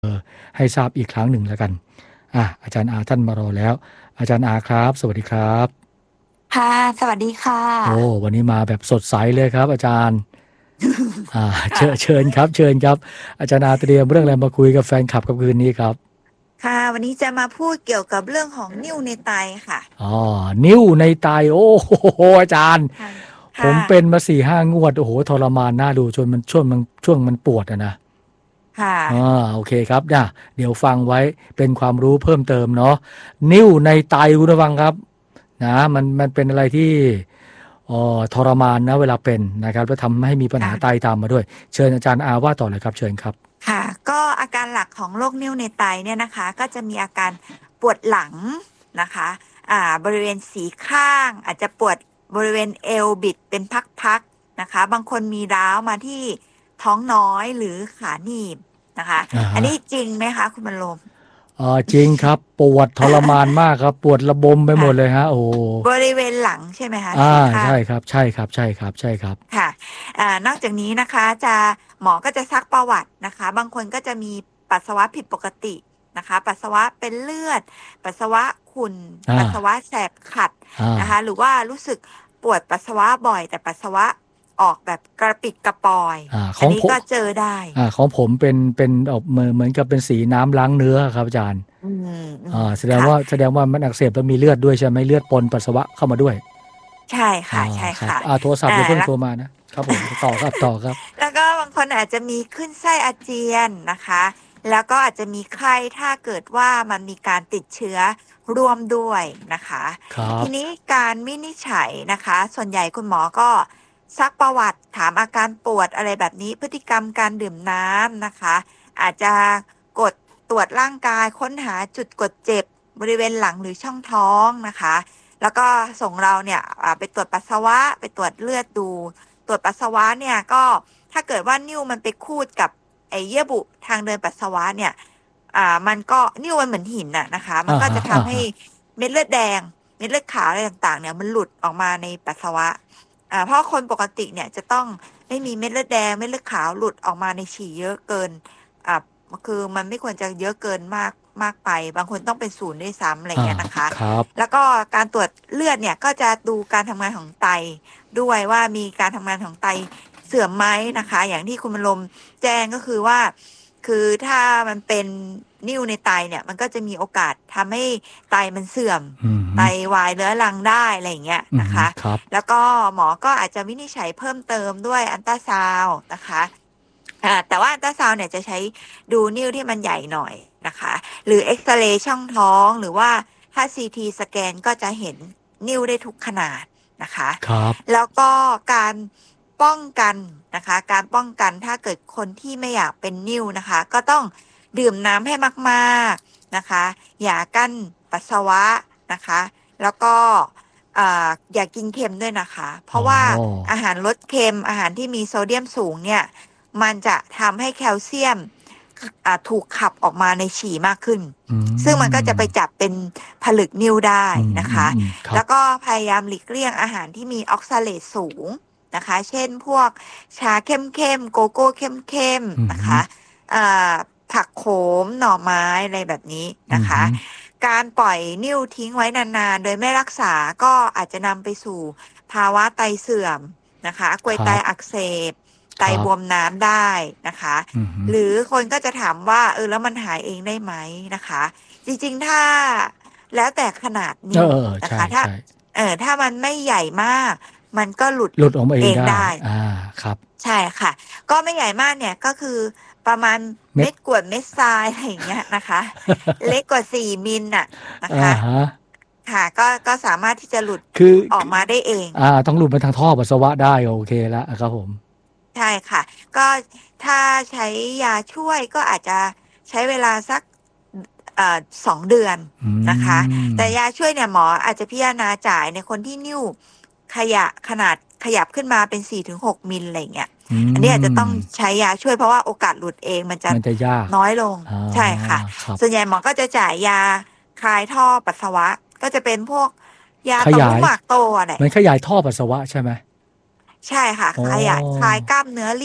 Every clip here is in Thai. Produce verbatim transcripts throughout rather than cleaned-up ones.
เอ่อให้ทราบอีกครั้งหนึ่งแล้วกันอ่ะอาจารย์อาท่านมารอแล้วอาจารย์อาครับสวัสดีครับค่ะสวัสดีค่โอ้ะวันนี้มาแบบสดใสเลยครับอาจารย์อ่าค่ะเชิญเชิญครับเชิญครับอาจารย์อาเตรียมเรื่องอะไรมาคุยกับแฟนคลับกับคืนนี้ครับค่ะวันนี้จะมาพูดเกี่ยวกับเรื่องของนิ่วในไตค่ะอ๋อนิ้วในไตโอ้โหอาจารย์ค่ะผมค่ะเป็นมาสี่ห้างวดโอ้โหทรมานน่าดูจนมันช่วงมันช่วงมันปวดอะนะค่ะอ่าโอเคครับนะเดี๋ยวฟังไว้เป็นความรู้เพิ่มเติมเนาะนิ้วในไตคุณผู้ฟังครับนะมันมันเป็นอะไรที่ อ๋อทรมานนะเวลาเป็นนะครับแล้วทำให้มีปัญหาไตค่ะตามมาด้วยเชิญอาจารย์อาว่าต่อเลยครับเชิญครับค่ะก็อาการหลักของโรคนิ่วในไตเนี่ยนะคะก็จะมีอาการปวดหลังนะคะอ่าบริเวณสีข้างอาจจะปวดบริเวณเอวบิดเป็นพักๆนะคะบางคนมีร้าวมาที่ท้องน้อยหรือขาหนีบนะคะอ่าฮะอันนี้จริงไหมคะคุณบรรลมอ่าจริงครับปวดทรมานมากครับปวดระบมไปหมค่ะดเลยฮะโอ้บริเวณหลังใช่ไหมคะอ่าสีข้างใช่ครับใช่ครับใช่ครับใช่ครับค่ะอ่านอกจากนี้นะคะจะหมอก็จะซักประวัตินะคะบางคนก็จะมีปัสสาวะผิดปกตินะคะปัสสาวะเป็นเลือดปัสสาวะขุ่นอ่าปัสสาวะแสบขัดอ่านะคะหรือว่ารู้สึกปวดปัสสาวะบ่อยแต่ปัสสาวะออกแบบกระปิดกระปอยอ่าขอันนี้ก็องผมเจอได้อ่าของผมเป็นเป็นออกเหมือนเหมือนกับเป็นสีน้ำล้างเนื้อครับอาจารย์อืมอืมอ่าแสดงค่ะว่าแสดงว่ามันอักเสบแล้วมีเลือดด้วยใช่ไหมเลือดปนปัสสาวะเข้ามาด้วยใช่อ่าค่ะใช่ครับค่ะอ่าโทรศัพท์อ่าอย่าเพิ่งแล้วโทรมานะครับผมต่อครับต่อครับแล้วก็บางคนอาจจะมีขึ้นไส้อาเจียนนะคะ แล้วก็อาจจะมีไข้ถ้าเกิดว่ามันมีการติดเชื้อร่วมด้วยนะคะครับทีนี้การวินิจฉัยนะคะ ส่วนใหญ่คุณหมอก็ซักประวัติถามอาการปวดอะไรแบบนี้พฤติกรรมการดื่มน้ำนะคะ อาจจะกดตรวจร่างกายค้นหาจุดกดเจ็บบริเวณหลังหรือช่องท้องนะคะ แล้วก็ส่งเราเนี่ยอ่าไปตรวจปัสสาวะไปตรวจเลือดดู ตรวจปัสสาวะเนี่ยก็ถ้าเกิดว่านิ่วมันไปคูดกับไอ้เยื่อบุทางเดินปัสสาวะเนี่ยอ่ามันก็นิ่วมันเหมือนหินน่ะนะคะมันอ่าก็ฮะจะทำให้อ่าฮะเม็ดเลือดแดงเม็ดเลือดขาวอะไรต่างๆเนี่ยมันหลุดออกมาในปัสสาวะอ่าเพราะคนปกติเนี่ยจะต้องไม่มีเม็ดเลือดแดงเม็ดเลือดขาวหลุดออกมาในฉี่เยอะเกินอ่าคือมันไม่ควรจะเยอะเกินมากมากไปบางคนต้องเป็นศูนย์ด้วยซ้ำอะไรอ่าเงี้ยนะคะครับแล้วก็การตรวจเลือดเนี่ยก็จะดูการทำงานของไต ด้วยว่ามีการทำงานของไตเสื่อมไหมนะคะอย่างที่คุณบรรลมแจ้งก็คือว่าคือถ้ามันเป็นนิ่วในไตเนี่ยมันก็จะมีโอกาสทำให้ไตมันเสื่อมอืมฮึไตวายเรื้อรังได้อะไรอย่างเงี้ยอืมฮึนะคะครับแล้วก็หมอก็อาจจะวินิจฉัยเพิ่มเติมด้วยอัลตราซาวด์นะคะอ่าแต่ว่าอัลตราซาวด์เนี่ยจะใช้ดูนิ่วที่มันใหญ่หน่อยนะคะหรือเอ็กซเรย์ช่องท้องหรือว่าถ้าซีทีสแกนก็จะเห็นนิ่วได้ทุกขนาดนะคะครับแล้วก็การป้องกันนะคะการป้องกันถ้าเกิดคนที่ไม่อยากเป็นนิ่วนะคะก็ต้องดื่มน้ำให้มากๆนะคะอย่ากั้นปัสสาวะนะคะแล้วก็อ่าอย่ากินเค็มด้วยนะคะเพอ๋อราะว่าอาหารรสเค็มอาหารที่มีโซเดียมสูงเนี่ยมันจะทำให้แคลเซียมอ่าถูกขับออกมาในฉี่มากขึ้นอืซึ่งมันก็จะไปมจับเป็นผลึกนิ่วได้อืมนะคะอืมอืมครับแล้วก็พยายามหลีกเลี่ยงอาหารที่มีออกซาเลตสูงนะคะ เช่นพวกชาเข้มๆโกโก้เข้มอืๆนะมคะอ่าผักโขมหน่อไม้อะไรแบบนี้นะคะอืมฮึการปล่อยนิ่วทิ้งไว้นานๆ โดยไม่รักษาก็อาจจะนำไปสู่ภาวะไตเสื่อมนะคะกรวยไตครับอักเสบไตครับบวมน้ำได้นะคะอืมฮึหรือคนก็จะถามว่าเออแล้วมันหายเองได้ไหมนะคะจริงๆถ้าแล้วแต่ขนาดเออนิ่วเออใช่นะคะถ้าใช่เออถ้ามันไม่ใหญ่มากมันก็หลุดหลุดออกมาเองได้เองได้อ่าครับใช่ค่ะก็ไม่ใหญ่มากเนี่ยก็คือประมาณเม็ดเม็ดกรวดเม็ดทรายอะไรอย่างเงี้ยนะคะเล็กกว่าสี่มิลน่ะนะอ่าคะฮะค่ะก็ก็สามารถที่จะหลุดคือออกมาได้เองอ่าต้องหลุดมาทางท่อปัสสาวะได้โอเคแล้วครับผมใช่ค่ะก็ถ้าใช้ยาช่วยก็อาจจะใช้เวลาสักเอ่อสองเดือนอืนะคะมแต่ยาช่วยเนี่ยหมออาจจะพิจารณาจ่ายในคนที่นิ้วขยะขนาดขยับขึ้นมาเป็นสี่ถึงหกมิลอะไรเงี้ยอือันนี้อาจจะมต้องใช้ยาช่วยเพราะว่าโอกาสหลุดเองมันจะมันจะยากน้อยลงอ่าใช่ค่ะครับส่วนใหญ่หมอก็จะจ่ายยาคลายท่อปัสสาวะก็จะเป็นพวกยาต่อมลูกขยายหมากโตอะไรมันขยายท่อปัสสาวะใช่ไหมใช่ค่ะอ๋อขยายคลายกล้ามเนื้อเรียบ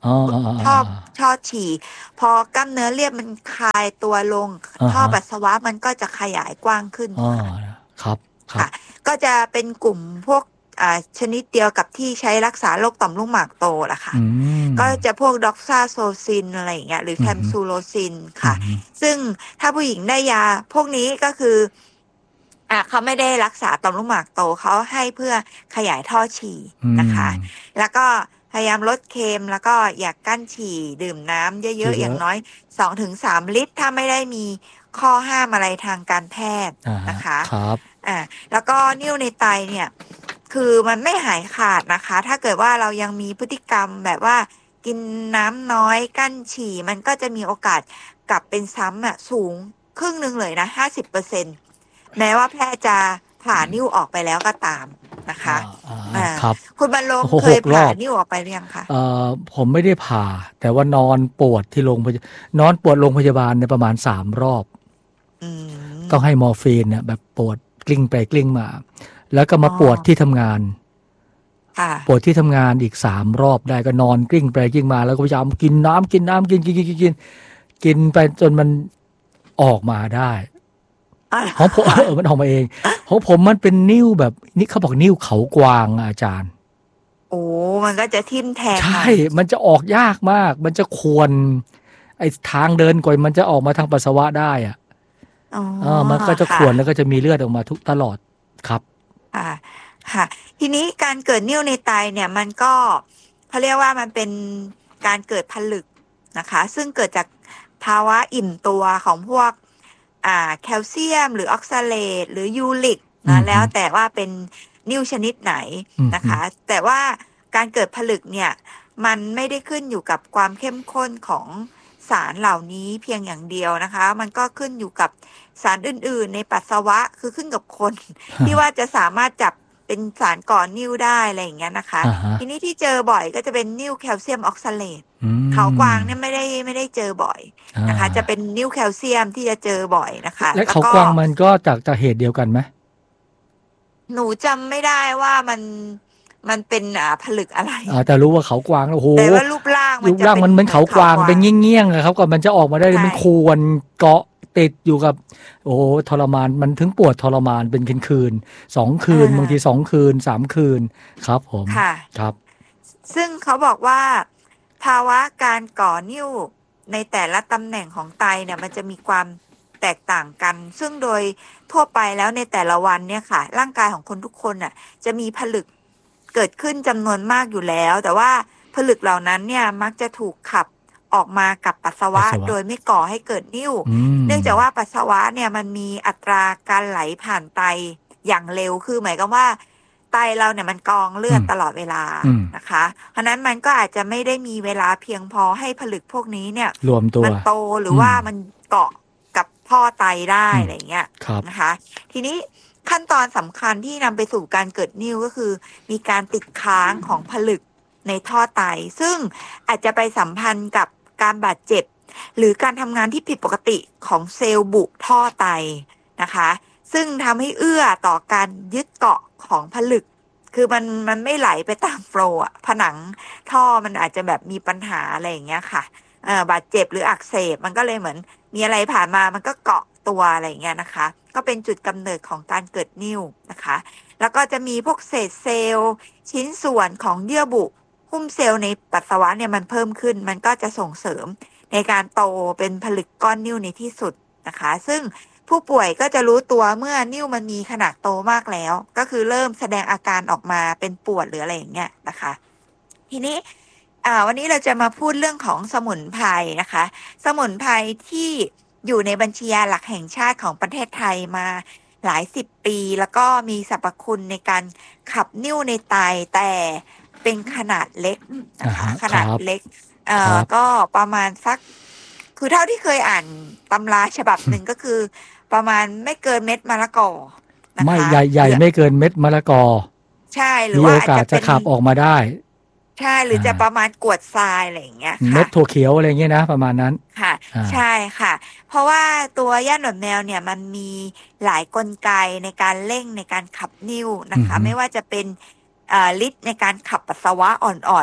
อ๋ออ๋ออ๋อท่อท่อฉี่พอกล้ามเนื้อเรียบมันคลายตัวลงอ่าท่อฮะปัสสาวะมันก็จะขยายกว้างขึ้นอ๋อค่ะครับครับค่ะก็จะเป็นกลุ่มพวกอ่าชนิดเดียวกับที่ใช้รักษาโรคต่อมลูกหมากโตแหละค่ะอืมก็จะพวกด็อกซาโซซินอะไรอย่างเงี้ยหรืออืแทมฮึมซูโลซินอืค่ะมฮึซึ่งถ้าผู้หญิงได้ยาพวกนี้ก็คืออ่าเขาไม่ได้รักษาต่อมลูกหมากโตเขาให้เพื่อขยายท่อฉี่อืนะคะมแล้วก็พยายามลดเค็มแล้วก็อย่ากกั้นฉี่ดื่มน้ำเยอะๆอเยอะย่างน้อย สองถึงสาม ลิตรถ้าไม่ได้มีข้อห้ามอะไรทางการแพทย์ๆอ่าฮะนะคะครับอ่าแล้วก็นิ่วในไตเนี่ยคือมันไม่หายขาดนะคะถ้าเกิดว่าเรายังมีพฤติกรรมแบบว่ากินน้ำน้อยกั้นฉี่มันก็จะมีโอกาสกลับเป็นซ้ำอ่ะสูงครึ่งหนึ่งเลยนะห้าสิบเปอร์เซ็นต์แม้ว่าแพทย์จะผ่านิ่วออกไปแล้วก็ตามนะอ่าคะอ่าอ่าครับคุณบรรลงโอ้โหเคยผ่าหกรอบนิ่วออกไปหรือยังคะเอ่อผมไม่ได้ผ่าแต่ว่านอนปวดที่โรงพยานอนปวดโรงพยาบาลในยประมาณสามรอบอืต้องให้มมอร์ฟีนเนี่ยแบบปวดกลิ้งไปกลิ้งมาแล้วก็อ๋อมาปวดที่ทำงานค่ะปวดที่ทำงานอีกสามรอบได้ก็นอนกลิ้งไปกลิ้งมาแล้วก็พยายามกินน้ำกินน้ำกินกินกินกินกินกินไปจนมันออกมาได้ของผมเออมันออกมาเองของผมมันเป็นนิ้วแบบนี่เขาบอกนิ้วเขากวางอะอาจารย์โอ้มันก็จะทิ่มแทงหใช่น่อยมันจะออกยากมาก มันจะควนไอ้ทางเดินก่อนมันจะออกมาทางปัสสาวะได้อะอ๋อเออมันก็จะคค่ะวนแล้วก็จะมีเลือดออกมาทุกตลอดครับค่ะค่ะทีนี้การเกิดนิ่วในไตเนี่ยมันก็เขาเรียกว่ามันเป็นการเกิดผลึกนะคะซึ่งเกิดจากภาวะอิ่มตัวของพวกอ่าแคลเซียมหรือออกซาเลตหรือยูริกอืมฮึนะแล้วแต่ว่าเป็นนิ่วชนิดไหนอืมฮึนะคะแต่ว่าการเกิดผลึกเนี่ยมันไม่ได้ขึ้นอยู่กับความเข้มข้นของสารเหล่านี้เพียงอย่างเดียวนะคะมันก็ขึ้นอยู่กับสารอื่นๆในปัสสาวะคือขึ้นกับคน ที่ว่าจะสามารถจับเป็นสารก่อนิ่วได้อะไรอย่างเงี้ยนะคะอ่าฮะทีนี้ที่เจอบ่อยก็จะเป็นนิ่วแคลเซียมออกซาเลตอืเขากวามงเนี่ยไม่ได้ไม่ได้เจอบ่อยอ่นะคะจะาเป็นนิ่วแคลเซียมที่จะเจอบ่อยนะคะและแล้วก็เขากวางมันก็จากจากเหตุเดียวกันไหมหนูจำไม่ได้ว่ามันมันเป็นอ่าผลึกอะไรอ่าแต่รู้ว่าเขากวางโอ้โหแต่ว่ารูปร่างมันรูปร่างจะเป็นมันเหมือนเขาเหมือนเขากวางเป็นกวางเงี้ยงๆอะครับก่อนมันจะออกมาได้ใช่มันควรเกาะติดอยู่กับโอ้โหทรมานมันถึงปวดทรมานเป็นคืนคืนสองคือ่นบางทีาสองคืนสามคืนครับผมค่ะครับซึ่งเขาบอกว่าภาวะการก่อนิ่วในแต่ละตำแหน่งของไตเนี่ยมันจะมีความแตกต่างกัน ซึ่งโดยทั่วไปแล้วในแต่ละวันเนี่ยค่ะร่างกายของคนทุกคนน่ะจะมีผลึกเกิดขึ้นจำนวนมากอยู่แล้ว แต่ว่าผลึกเหล่านั้นเนี่ยมักจะถูกขับออกมากับปัสสาวะปัสสาวะโดยไม่ก่อให้เกิดนิ่วอืมเนื่องจากว่าปัสสาวะเนี่ยมันมีอัตราการไหลผ่านไตอย่างเร็วคือหมายความว่า ไตเราเนี่ยมันกรองเลือืมอดตลอดเวลาอืมนะคะ เพราะนั้นมันก็อาจจะไม่ได้มีเวลาเพียงพอให้ผลึกพวกนี้เนี่ยรวมตัวมันโตหรืออืมว่ามันเกาะกับท่อไตได้อืมอะไรเงี้ยครับนะคะ ทีนี้ขั้นตอนสำคัญที่นำไปสู่การเกิดนิ่วก็คือ มีการติดค้างของผลึกในท่อไต ซึ่งอาจจะไปสัมพันธ์กับการบาดเจ็บ หรือการทำงานที่ผิดปกติของเซลล์บุท่อไตนะคะ ซึ่งทำให้เอื้อต่อการยึดเกาะของผลึก คือมันมันไม่ไหลไปตามโฟลว์อะผนังท่อมันอาจจะแบบมีปัญหาอะไรอย่างเงี้ยค่ะเอ่อบาดเจ็บหรืออักเสบมันก็เลยเหมือนมีอะไรผ่านมามันก็เกาะตัวอะไรอย่างเงี้ยนะคะ ก็เป็นจุดกำเนิดของการเกิดนิ่วนะคะ แล้วก็จะมีพวกเศษเซลล์ชิ้นส่วนของเยื่อบุหุ้มเซลล์ในปัสสาวะเนี่ยมันเพิ่มขึ้น มันก็จะส่งเสริมในการโตเป็นผลึกก้อนนิ่วในที่สุดนะคะ ซึ่งผู้ป่วยก็จะรู้ตัวเมื่อนิ่วมันมีขนาดโตมากแล้ว ก็คือเริ่มแสดงอาการออกมาเป็นปวดหรืออะไรอย่างเงี้ยนะคะ ทีนี้อ่าวันนี้เราจะมาพูดเรื่องของสมุนไพรนะคะ สมุนไพรที่อยู่ในบัญชียาหลักแห่งชาติของประเทศไทยมาหลายสิบปี แล้วก็มีสรรพคุณในการขับนิ่วในไตแต่เป็นขนาดเล็กอ่านะคะฮะขครับนาดเล็กเอ่ครับอก็ประมาณสักคือเท่าที่เคยอ่านตำราฉบับหนึ่งก็คือประมาณไม่เกินเม็ดมะละกอนะไม่คะใหญ่ใหญ่หรือไม่เกินเม็ดมะละกอใช่หรือมีโอกาสว่าอาจจะเป็นจะขับออกมาได้ใช่หรืออ่าจะประมาณกวดทรายอะไรอย่างเงี้ยค่ะเม็ดถั่วเขียวอะไรเงี้ยนะประมาณนั้นค่ะอ่าใช่ค่ะ เพราะว่าตัวย่าหนวดแมวเนี่ยมันมีหลายกลไกในการเร่งในการขับนิ่วนะคะอือฮึไม่ว่าจะเป็นเอ่อฤทธิ์ในการขับปัสสาวะอ่อนๆ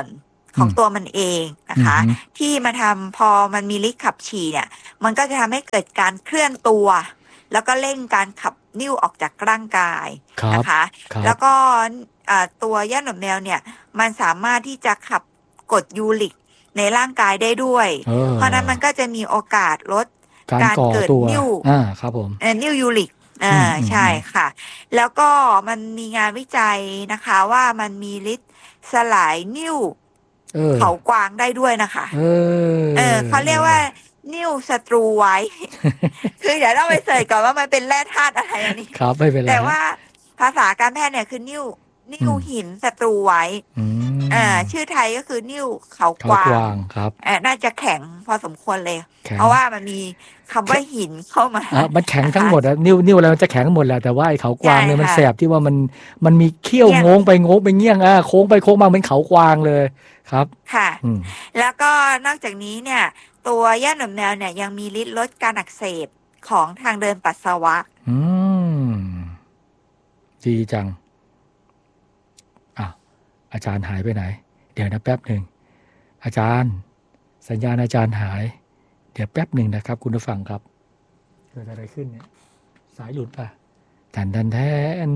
ของตัวมันเองนะคะอืมที่มาทำพอมันมีฤทธิ์ขับฉี่เนี่ยมันก็จะทำให้เกิดการเคลื่อนตัว แล้วก็เร่งการขับนิ่วออกจากร่างกายนะคะแล้วก็ตัวย่าหนวดแมวเนี่ยมันสามารถที่จะขับกรดยูริกในร่างกายได้ด้วย เพราะนั้นมันก็จะมีโอกาสลดการเกิดนิ่วอ่าครับผมนิ่วยูริกอ่าใช่ค่ะแล้วก็มันมีงานวิจัยนะคะว่ามันมีฤทธิ์สลายนิ่วเขากวางได้ด้วยนะคะเออเออเขาเรียกว่านิ่วศัตรูไว้ คือเดี๋ยวต้องไปเสิร์ชก่อนว่ามันเป็นแร่ธาตุอะไรอันนี้ครับไม่เป็นไรแต่ว่าภาษาการแพทย์เนี่ยคือนิ่วนิ่วหินศัตรูไว้อ่าชื่อไทยก็คือนิ่วเขากวางครับอ่าน่าจะแข็งพอสมควรเลยเพราะว่ามันมีคำว่าหินเข้ามาอ่ามันแข็งทั้งหมดอะนิ้วนิ้วอะไรมันจะแข็งหมดแหละแต่ว่าไอ้เขากวางเนี่ยมันแสบที่ว่ามันมันมีเขี้ยวโงงไปโงงไปเงี้ยงอ่ะโค้งไปโค้งมาเหมือนเขากวางเลยครับค่ะแล้วก็นอกจากนี้เนี่ยตัวย่าหนวดแมวเนี่ยยังมีฤทธิ์ลดการอักเสบของทางเดินปัสสาวะอืมดีจังอ่ะอาจารย์หายไปไหนเดี๋ยวนะแป๊บหนึ่งอาจารย์สัญญาณอาจารย์หายเดี๋ยวแป๊บหนึ่งนะครับคุณผู้ฟังครับเกิดอะไรขึ้นเนี่ยสายหลุดป่ะแทนแทนแทน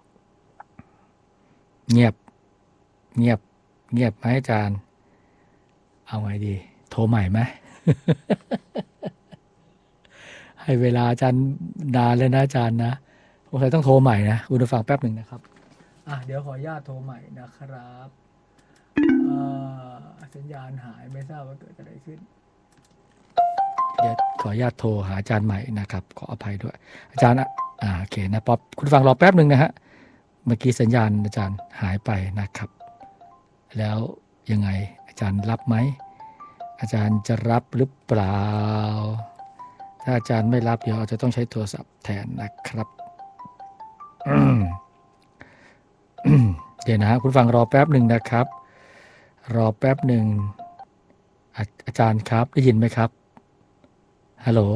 เงียบเงียบเงียบไหมอาจารย์เอาไงดีโทรใหม่ไหม ให้เวลาอาจารย์นานเลยนะอาจารย์นะสงสัยต้องโทรใหม่นะคุณผู้ฟังแป๊บหนึ่งนะครับอ่ะเดี๋ยวขออนุญาตโทรใหม่นะครับสัญญาณหายไม่ทราบว่าเกิดอะไรขึ้นเดี๋ยวขออนุญาตโทรหาอาจารย์ใหม่นะครับขออภัยด้วยอาจารย์อ่าโอเคนะป๊อปคุณผู้ฟังรอแป๊บหนึ่งนะฮะเมื่อกี้สัญญาณอาจารย์หายไปนะครับแล้วยังไงอาจารย์รับไหมอาจารย์จะรับหรือเปล่าถ้าอาจารย์ไม่รับเดี๋ยวจะต้องใช้โทรศัพท์แทนนะครับเดี๋ยวนะคุณฟังรอแป๊บหนึ่งนะครับรอแป๊บหนึ่ง อา, อาจารย์ครับได้ยินไหมครับฮัลโหล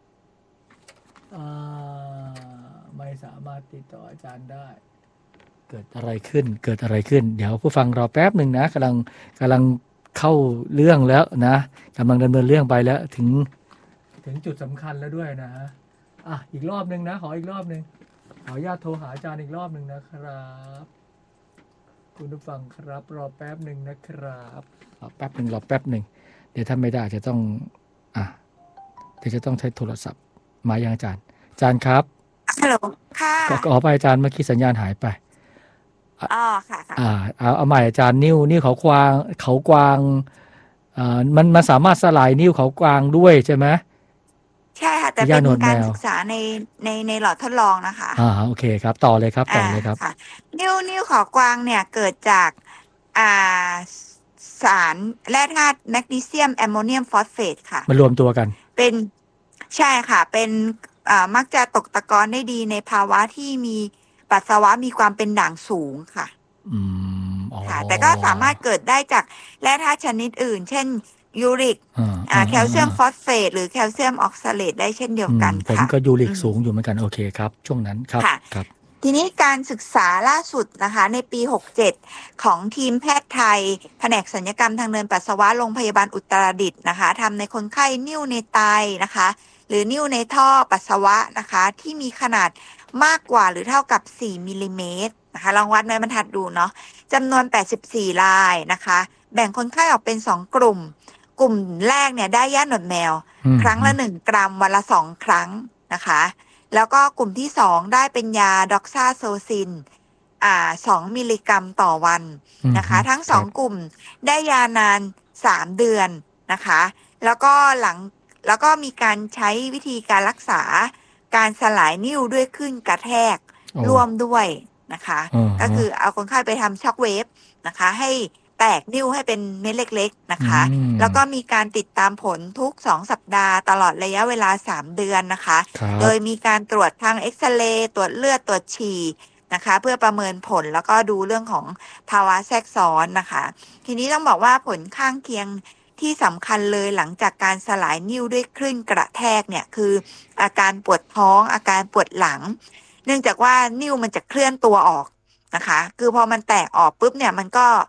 ไม่สามารถติดต่ออาจารย์ได้เกิดอะไรขึ้นเกิดอะไรขึ้นเดี๋ยวผู้ฟังรอแป๊บหนึ่งนะกำลังกำลังเข้าเรื่องแล้วนะกำลังดำเนินเรื่องไปแล้วถึงถึงจุดสำคัญแล้วด้วยนะอ่ะอีกรอบหนึ่งนะขออีกรอบหนึ่งขออนุญาตโทรหาอาจารย์อีกรอบหนึ่งนะครับคุณผู้ฟังครับรอแป๊บหนึ่งนะครับรอแป๊บหนึ่งรอแป๊บหนึ่งเดี๋ยวถ้าไม่ได้จะต้องอ่ะเดี๋ยวจะต้องใช้โทรศัพท์มายังอาจารย์อาจารย์ครับฮัลโหลค่ะก็ขอไปอาจารย์เมื่อกี้สัญญาณหายไปอ๋อค่ะค่ะอ่าเอาเอาใหม่อาจารย์นิ้วนิ้วเขากวางเขากวางอ่ามันมันสามารถสลายนิ้วเขากวางด้วยใช่ไหมใช่ค่ะแต่เป็นการศึกษาในในในหลอดทดลองนะคะอ่าโอเคครับต่อเลยครับต่อเลยครับนิ้วนิ้วเขากวางเนี่ยเกิดจากอ่าสารแร่ธาตุแมกนีเซียมแอมโมเนียมฟอสเฟตค่ะมันรวมตัวกันเป็นใช่ค่ะเป็นอ่ามักจะตกตะกอนได้ดีในภาวะที่มีปัสสาวะมีความเป็นด่างสูงค่ะอืมอ๋อค่ะแต่ก็สามารถเกิดได้จากแร่ธาตุชนิดอื่นเช่นยูริกอ่าแคลเซียมฟอสเฟตหรือแคลเซียมออกซาเลตได้เช่นเดียวกันค่ะผมก็ยูริกสูงอยู่เหมือนกันโอเคครับช่วงนั้นครับครับทีนี้การศึกษาล่าสุดนะคะในปีหกสิบเจ็ดของทีมแพทย์ไทยแผนกศัลยกรรมทางเดินปัสสาวะโรงพยาบาลอุตรดิตถ์นะคะทำในคนไข้นิ่วในไตนะคะหรือนิ่วในท่อปัสสาวะนะคะที่มีขนาดมากกว่าหรือเท่ากับสี่มิลลิเมตรนะคะลองวัดไม้บรรทัดดูเนาะจำนวนแปดสิบสี่รายนะคะแบ่งคนไข้ออกเป็นสองกลุ่มกลุ่มแรกเนี่ยได้ย่าหนวดแมวครั้งละหนึ่งกรัมวันละสองครั้งนะคะแล้วก็กลุ่มที่สองได้เป็นยาด็อกซาโซซินอ่าสองมิลลิกรัมต่อวันนะคะทั้งสองกลุ่มได้ยานานสามเดือนนะคะแล้วก็หลังแล้วก็มีการใช้วิธีการรักษาการสลายนิ่วด้วยคลื่นกระแทกร่วมด้วยนะคะก็คือเอาคนไข้ไปทำช็อคเวฟนะคะให้แตกนิ่วให้เป็นเม็ดเล็กๆนะคะแล้วก็มีการติดตามผลทุกสองสัปดาห์ตลอดระยะเวลาสามเดือนนะคะโดยมีการตรวจทางเอ็กซเรย์ตรวจเลือดตรวจฉี่นะคะเพื่อประเมินผลแล้วก็ดูเรื่องของภาวะแทรกซ้อนนะคะทีนี้ต้องบอกว่าผลข้างเคียงที่สำคัญเลยหลังจากการสลายนิ่วด้วยคลื่นกระแทกเนี่ยคืออาการปวดท้องอาการปวดหลังเนื่องจากว่านิ่วมันจะเคลื่อนตัวออกนะคะคือพอมันแตกออกปุ๊บเนี่ยมันก็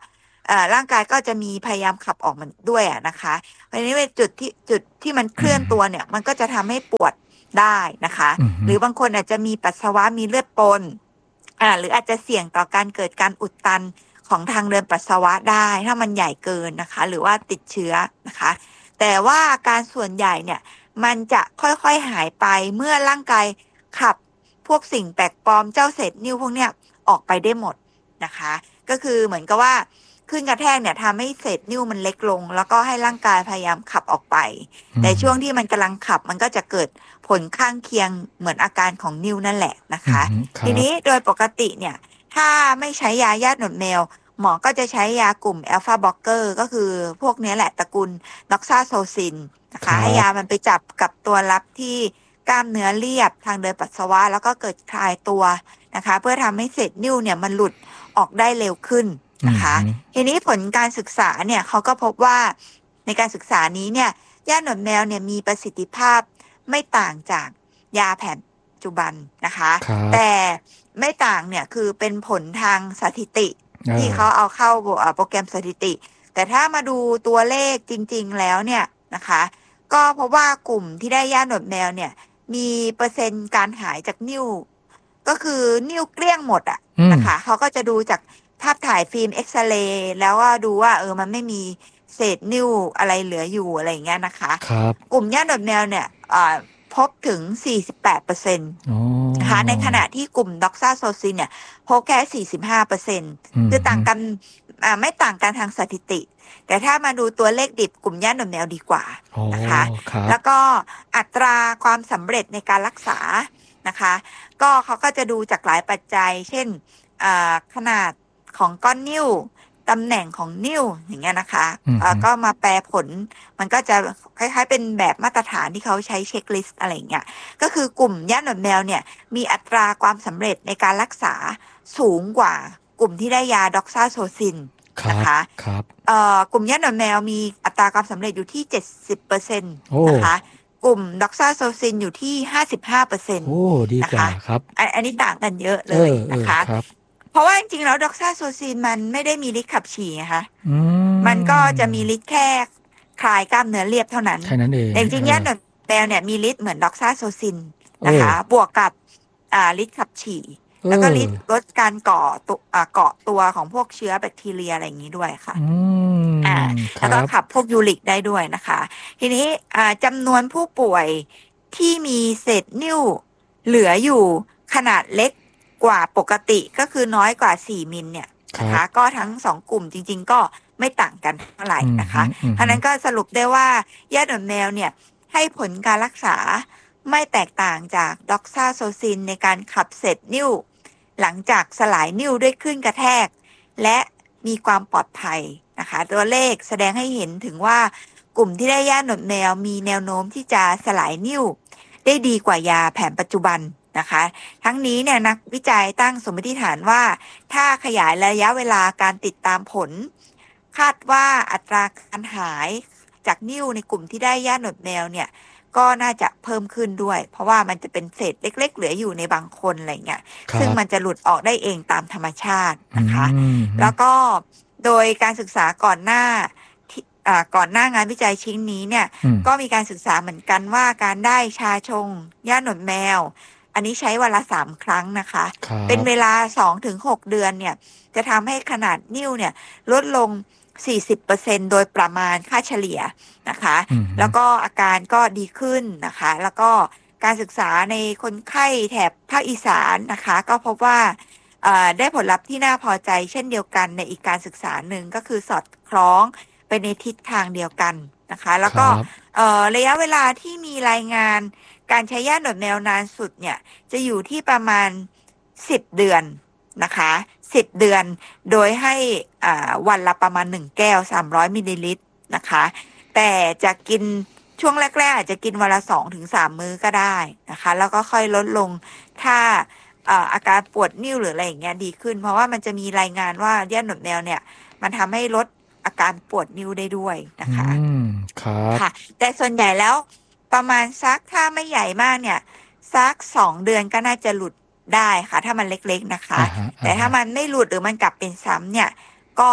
เอ่อร่างกายก็จะมีพยายามขับออกมันด้วยอะนะคะเพราะนี้เป็นจุดที่จุดที่มันเคลื่อนตัวเนี่ยมันก็จะทำให้ปวดได้นะคะหรือบางคนอาจจะมีปัสสาวะมีเลือดปนอ่าหรืออาจจะเสี่ยงต่อการเกิดการอุดตันของทางเดินปัสสาวะได้ถ้ามันใหญ่เกินนะคะหรือว่าติดเชื้อนะคะแต่ว่าอาการส่วนใหญ่เนี่ยมันจะค่อยๆหายไปเมื่อร่างกายขับพวกสิ่งแปลกปลอมเจ้าเศษนิ้วพวกเนี้ยออกไปได้หมดนะคะก็คือเหมือนกับว่าขึ้นกระแทกเนี่ยทำให้เศษนิ้วมันเล็กลงแล้วก็ให้ร่างกายพยายามขับออกไปแต่ช่วงที่มันกำลังขับมันก็จะเกิดผลข้างเคียงเหมือนอาการของนิ้วนั่นแหละนะคะทีนี้โดยปกติเนี่ยถ้าไม่ใช้ยาญาติหนวดแมวหมอก็จะใช้ยากลุ่มอัลฟาบล็อกเกอร์ก็คือพวกนี้แหละตระกูลด็อกซาโซซินนะคะให้ยามันไปจับกับตัวรับที่กล้ามเนื้อเรียบทางเดินปัสสาวะแล้วก็เกิดคลายตัวนะคะเพื่อทำให้เศษนิ้วเนี่ยมันหลุดออกได้เร็วขึ้นนะคะทีนี้ผลการศึกษาเนี่ยเขาก็พบว่าในการศึกษานี้เนี่ยยาหนวดแมวเนี่ยมีประสิทธิภาพไม่ต่างจากยาแผนปัจจุบันนะคะแต่ไม่ต่างเนี่ยคือเป็นผลทางสถิติที่เขาเอาเข้าโปรแกรมสถิติแต่ถ้ามาดูตัวเลขจริงๆแล้วเนี่ยนะคะก็เพราะว่ากลุ่มที่ได้ยาหนวดแมวเนี่ยมีเปอร์เซ็นต์การหายจากนิ้วก็คือนิ้วเกลี้ยงหมดอ่ะนะคะเขาก็จะดูจากภาพถ่ายฟิล์มเอ็กซเรย์แล้วว่าดูว่าเออมันไม่มีเศษนิ้วอะไรเหลืออยู่อะไรอย่างเงี้ยนะคะครับกลุ่มยาหนวดแมวเนี่ยพบถึง สี่สิบแปดเปอร์เซ็นต์ นะคะในขณะที่กลุ่มด็อกซาโซซินเนี่ยพบแค่ สี่สิบห้าเปอร์เซ็นต์ คือต่างกันไม่ต่างกันทางสถิติแต่ถ้ามาดูตัวเลขดิบกลุ่มยาหนวดแมวดีกว่านะคะแล้วก็อัตราความสำเร็จในการรักษานะคะก็เขาก็จะดูจากหลายปัจจัยเช่นขนาดของก้อนนิ้วตำแหน่งของนิ้วอย่างเงี้ยนะคะก็มาแปลผลมันก็จะคล้ายๆเป็นแบบมาตรฐานที่เขาใช้เช็คลิสต์อะไรเงี้ยก็คือกลุ่มยาหนวดแมวเนี่ยมีอัตราความสำเร็จในการรักษาสูงกว่ากลุ่มที่ได้ยาด็อกซาโซซินนะคะครับเอ่อกลุ่มยาหนวดแมวมีอัตราความสำเร็จอยู่ที่ เจ็ดสิบเปอร์เซ็นต์ นะคะกลุ่มด็อกซาโซซินอยู่ที่ ห้าสิบห้าเปอร์เซ็นต์โอ้ดีกว่าครับอันนี้ต่างกันเยอะเลยนะคะเพราะว่าจริงๆแล้วด็อกซาโซซินมันไม่ได้มีฤทธิ์ขับฉี่นะคะมันก็จะมีฤทธิ์แค่คลายกล้ามเนื้อเรียบเท่านั้นแค่นั้นเองแต่จริงๆยาหนวดแมวเนี่ยมีฤทธิ์เหมือนด็อกซาโซซินนะคะบวกกับอ่าฤทธิ์ขับฉี่แล้วก็ลดการก่อตัวเกาะตัวของพวกเชื้อแบคทีเรียอะไรอย่างนี้ด้วยค่ะอ่าแล้วก็ขับพวกยูริกได้ด้วยนะคะทีนี้อ่าจำนวนผู้ป่วยที่มีเศษนิ้วเหลืออยู่ขนาดเล็กกว่าปกติก็คือน้อยกว่าสี่มิลเนี่ยนะคะก็ทั้งสองกลุ่มจริงๆก็ไม่ต่างกันเท่าไหร่นะคะเพราะนั้นก็สรุปได้ว่ายาหนวดแมวเนี่ยให้ผลการรักษาไม่แตกต่างจากด็อกซาโซซินในการขับเศษนิ้วหลังจากสลายนิ้วด้วยคลื่นกระแทกและมีความปลอดภัยนะคะตัวเลขแสดงให้เห็นถึงว่ากลุ่มที่ได้ยาหนวดแมวมีแนวโน้มที่จะสลายนิ้วได้ดีกว่ายาแผนปัจจุบันนะคะทั้งนี้เนี่ยนักวิจัยตั้งสมมติฐานว่าถ้าขยายระยะเวลาการติดตามผลคาดว่าอัตราการหายจากนิ้วในกลุ่มที่ได้ยาหนวดแมวเนี่ยก็น่าจะเพิ่มขึ้นด้วยเพราะว่ามันจะเป็นเศษเล็กๆเหลืออยู่ในบางคนอะไรเงี้ยซึ่งมันจะหลุดออกได้เองตามธรรมชาตินะคะแล้วก็โดยการศึกษาก่อนหน้าก่อนหน้างานวิจัยชิ้นนี้เนี่ยก็มีการศึกษาเหมือนกันว่าการได้ชาชงยาหนวดแมวอันนี้ใช้วันละสามครั้งนะคะเป็นเวลา สองถึงหก เดือนเนี่ยจะทำให้ขนาดนิ้วเนี่ยลดลง สี่สิบเปอร์เซ็นต์ โดยประมาณค่าเฉลี่ยนะคะแล้วก็อาการก็ดีขึ้นนะคะแล้วก็การศึกษาในคนไข้แถบภาคอีสานนะคะก็พบว่าได้ผลลัพธ์ที่น่าพอใจเช่นเดียวกันในอีกการศึกษาหนึ่งก็คือสอดคล้องไปในทิศทางเดียวกันนะคะแล้วก็ระยะเวลาที่มีรายงานการใช้ยาหนวดแมวนานสุดเนี่ยจะอยู่ที่ประมาณสิบเดือนนะคะสิบเดือนโดยให้อ่าวันละประมาณหนึ่งแก้วสามร้อยมิลลิลิตรนะคะแต่จะกินช่วงแรกๆอาจจะกินวันละ สองถึงสาม มื้อก็ได้นะคะแล้วก็ค่อยลดลงถ้าอ่าอาการปวดนิ้วหรืออะไรอย่างเงี้ยดีขึ้นเพราะว่ามันจะมีรายงานว่ายาหนวดแมวเนี่ยมันทำให้ลดอาการปวดนิ้วได้ด้วยนะคะอืมครับค่ะแต่ส่วนใหญ่แล้วประมาณสักถ้าไม่ใหญ่มากเนี่ยสักสองเดือนก็น่าจะหลุดได้ค่ะถ้ามันเล็กๆนะคะแต่ถ้ามันไม่หลุดหรือมันกลับเป็นซ้ำเนี่ยก็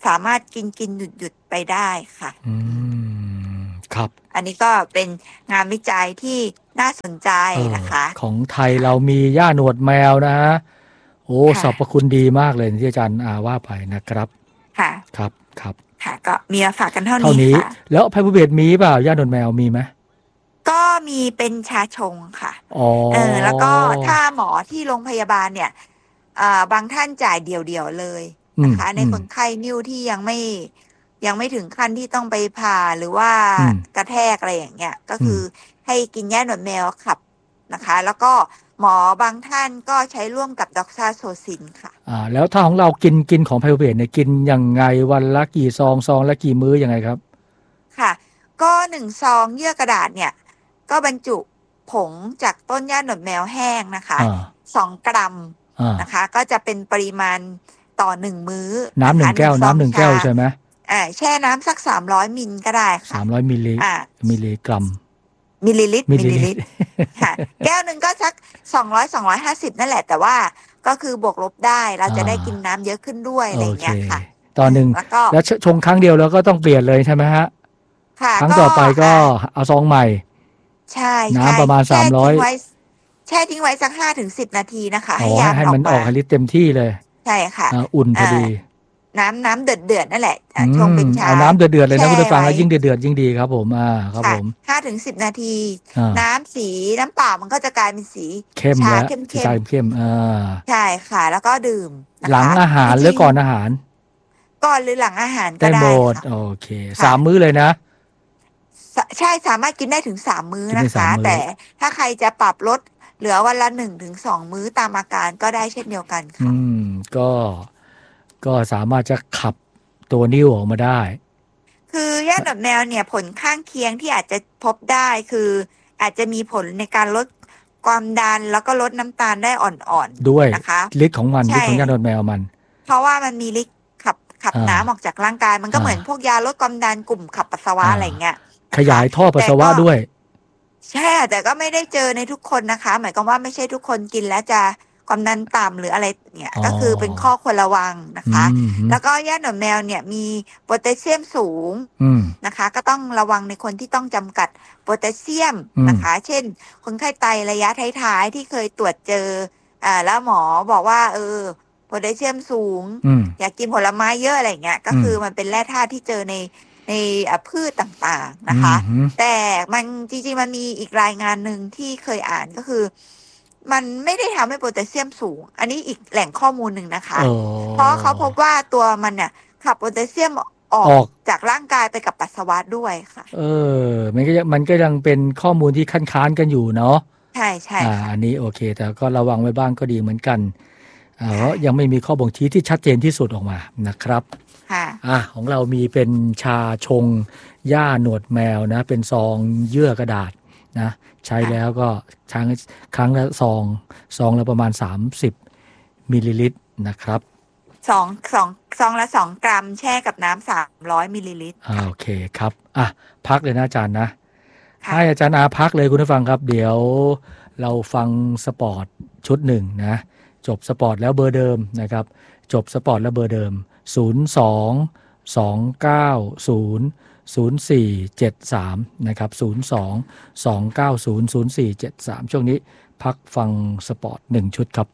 สามารถกินกินหยุดหยุดไปได้ค่ะอืมครับอันนี้ก็เป็นงานวิจัยที่น่าสนใจนะคะของไทยเรามีหญ้าหนวดแมวนะฮะโอ้สรรพคุณดีมากเลยที่อาจารย์อาว่าไปนะครับค่ะครับครับค่ะก็มีมาฝากกันเท่านี้ค่ะแล้วภัยภูเบศมีเปล่าหญ้าหนวดแมวมีไหมก็มีเป็นชาชงค่ะอ๋อเออแล้วก็ถ้าหมอที่โรงพยาบาลเนี่ยอ่าบางท่านจ่ายเดี่ยวๆเลยนะคะในคนไข้นิ้วที่ยังไม่ยังไม่ถึงขั้นที่ต้องไปผ่าหรือว่ากระแทกอะไรอย่างเงี้ยก็คือให้กินหญ้าหนวดแมวขับนะคะแล้วก็หมอบางท่านก็ใช้ร่วมกับดอกซาโซซินค่ะอ่าแล้วถ้าของเรากินกินของไพโอเวทเนี่ยกินยังไงวันละกี่ซองซองละกี่มื้อยังไงครับค่ะก็หนึ่งซองเยื่อกระดาษเนี่ยก็บรรจุผงจากต้นหญ้าหนวดแมวแห้งนะคะสองกรัมนะคะก็จะเป็นปริมาณต่อหนึ่งมื้อน้ำหนึ่งแก้วน้ำหนึ่งแก้วใช่ไหมอ่าแช่น้ำสักสามร้อยมิลก็ได้ค่ะสามร้อยมิลลิมิลลิกรัมมิลลิลิตรมิลลิลิตรค่ะแก้วหนึ่งก็สักสองร้อยสองร้อยห้าสิบนั่นแหละแต่ว่าก็คือบวกลบได้เราจะได้กินน้ำเยอะขึ้นด้วยอะไรอย่างเงี้ยค่ะตอนหนึ่งแล้วชงครั้งเดียวแล้วก็ต้องเปลี่ยนเลยใช่ไหมฮะค่ะครั้งต่อไปก็เอาซองใหม่ใช่น้ำประมาณสามร้อยแช่ทิ้งไว้สักห้าถึงสิบนาทีนะคะให้ยาให้มันออกฤทธิ์เต็มที่เลยใช่ค่ะอุ่นพอดีน้ำน้ำเดือดเดือดนั่นแหละชงเป็นชาเอาน้ำเดือดเดือดเลยนะคุณผู้ฟังแล้วยิ่งเดือดเดือดยิ่งดีครับผมอ่าครับผมห้าถึงสิบนาทีน้ำสีน้ำเปล่ามันก็จะกลายเป็นสีชาเข้มเข้มเข้มอ่าใช่ค่ะแล้วก็ดื่มหลังอาหารหรือก่อนอาหารก่อนหรือหลังอาหารก็ได้ค่ะโอเคสามมื้อเลยนะใช่สามารถกินได้ถึงสามมื้อนะคะแต่ถ้าใครจะปรับลดเหลือวันละหนึ่งถึงสองมื้อตามอาการก็ได้เช่นเดียวกันค่ะอืมก็ก็สามารถจะขับตัวนิ่วออกมาได้คือหญ้าหนวดแมวเนี่ยผลข้างเคียงที่อาจจะพบได้คืออาจจะมีผลในการลดความดันแล้วก็ลดน้ำตาลได้อ่อนๆด้วยนะคะฤทธิ์ของมันฤทธิ์ของหญ้าหนวดแมวมันเพราะว่ามันมีฤทธิ์ขับขับน้ำออกจากร่างกายมันก็เหมือนพวกยาลดความดันกลุ่มขับปัสสาวะอะไรเงี้ยขยายท่อปัสสาวะด้วยใช่แต่ก็ไม่ได้เจอในทุกคนนะคะหมายความว่าไม่ใช่ทุกคนกินแล้วจะความดันต่ำหรืออะไรเนี่ยก็คือเป็นข้อควรระวังนะคะแล้วก็หญ้าหนวดแมวเนี่ยมีโพแทสเซียมสูงนะคะก็ต้องระวังในคนที่ต้องจำกัดโพแทสเซียมนะคะเช่นคนไข้ไตระยะท้ายๆที่เคยตรวจเจออ่าแล้วหมอบอกว่าเออโพแทสเซียมสูงอยากกินผลไม้เยอะอะไรเงี้ยก็คือมันเป็นแร่ธาตุที่เจอในในพืชต่างๆนะคะแต่มันจริงๆมันมีอีกรายงานหนึ่งที่เคยอ่านก็คือมันไม่ได้ทำให้โพแทสเซียมสูงอันนี้อีกแหล่งข้อมูลหนึ่งนะคะเพราะเขาพบว่าตัวมันเนี่ยขับโพแทสเซียมออกจากร่างกายไปกับปัสสาวะด้วยค่ะเออมันก็มันก็ยังเป็นข้อมูลที่คันค้านกันอยู่เนาะใช่ใช่อ่าอันนี้โอเคแต่ก็ระวังไว้บ้างก็ดีเหมือนกันอ่าเพราะยังไม่มีข้อบ่งชี้ที่ชัดเจนที่สุดออกมานะครับอ่ะของเรามีเป็นชาชงหญ้าหนวดแมวนะเป็นซองเยื่อกระดาษนะใช้แล้วก็ครั้งครั้งละซองซองละประมาณสามสิบมิลลิลิตรนะครับสองสองซองละสองกรัมแช่กับน้ำสามร้อยมิลลิลิตรอ่าโอเคครับอ่ะพักเลยนะอาจารย์นะให้อาจารย์อาพักเลยคุณผู้ฟังครับเดี๋ยวเราฟังสปอร์ตชุดหนึ่งนะจบสปอร์ตแล้วเบอร์เดิมนะครับจบสปอร์ตแล้วเบอร์เดิมศูนย์ สอง สอง เก้า ศูนย์ ศูนย์ สี่ เจ็ด สามนะครับศูนย์ สอง สอง เก้า ศูนย์ ศูนย์ สี่ เจ็ด สามช่วงนี้พักฟังสปอร์ตหนึ่งชุดครับ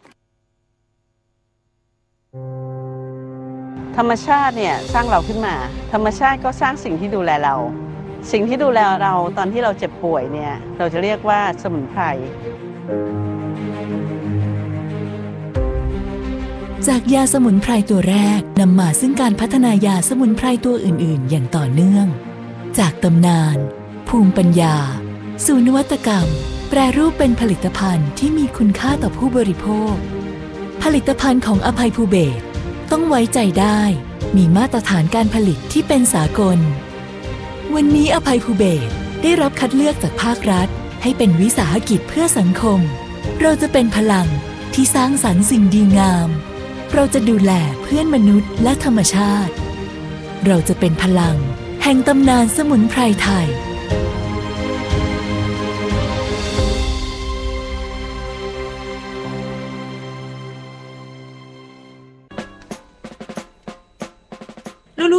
ธรรมชาติเนี่ยสร้างเราขึ้นมาธรรมชาติก็สร้างสิ่งที่ดูแลเราสิ่งที่ดูแลเราตอนที่เราเจ็บป่วยเนี่ยเราจะเรียกว่าสมุนไพรจากยาสมุนไพรตัวแรกนำมาซึ่งการพัฒนายาสมุนไพรตัวอื่นๆอย่างต่อเนื่องจากตำนานภูมิปัญญาสู่นวัตกรรมแปรรูปเป็นผลิตภัณฑ์ที่มีคุณค่าต่อผู้บริโภคผลิตภัณฑ์ของอภัยภูเบศรต้องไว้ใจได้มีมาตรฐานการผลิตที่เป็นสากลวันนี้อภัยภูเบศรได้รับคัดเลือกจากภาครัฐให้เป็นวิสาหกิจเพื่อสังคมเราจะเป็นพลังที่สร้างสรรค์สิ่งดีงามเราจะดูแลเพื่อนมนุษย์และธรรมชาติเราจะเป็นพลังแห่งตำนานสมุนไพรไทย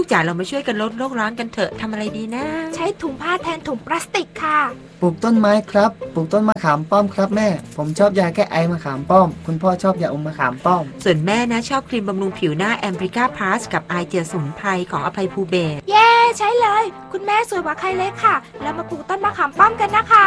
กจ๋าเรามาช่วยกันลดโลกร้อนกันเถอะทำอะไรดีนะใช้ถุงผ้าแทนถุงพลาสติกค่ะปลูกต้นไม้ครับปลูกต้นมะขามป้อมครับแม่ผมชอบยาแก้ไอมะขามป้อมคุณพ่อชอบยาอมมะขามป้อมส่วนแม่นะชอบครีมบำรุงผิวหน้าแอมบริก้าพลัสกับไอเจลสมุนไพรของอภัยภูเบศรเย้ใช้เลยคุณแม่สวยกว่าใครเลยค่ะแล้วมาปลูกต้นมะขามป้อมกันนะคะ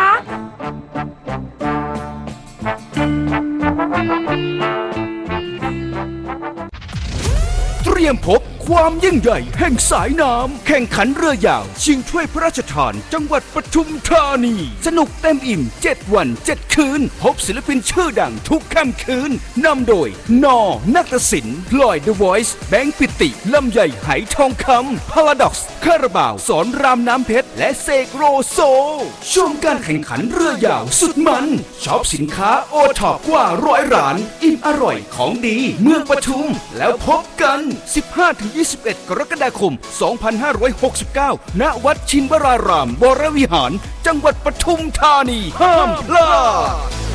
เตรียมพบความยิ่งใหญ่แห่งสายน้ำแข่งขันเรือยาวชิงถ้วยพระราชทานจังหวัดปทุมธานีสนุกเต็มอิ่มเจ็ดวันเจ็ดคืนพบศิลปินชื่อดังทุกค่ำคืนนำโดยนอนัตศิลป์พลอยเดอะวอยซ์แบงค์ปิติลำใหญ่ไหทองคำพาราด็อกซ์คาราบาวสอนรามน้ำเพชรและเสกโรโซชมการแข่งขันเรือยาวสุดมันช็อปสินค้าโอท็อปกว่าร้อยร้านอิ่มอร่อยของดีเมืองปทุมแล้วพบกัน สิบห้าถึงยี่สิบเอ็ด กรกฎาคม สองพันห้าร้อยหกสิบเก้า ณ วัดชินวรารามวรวิหารจังหวัดปทุมธานีห้ามพลาด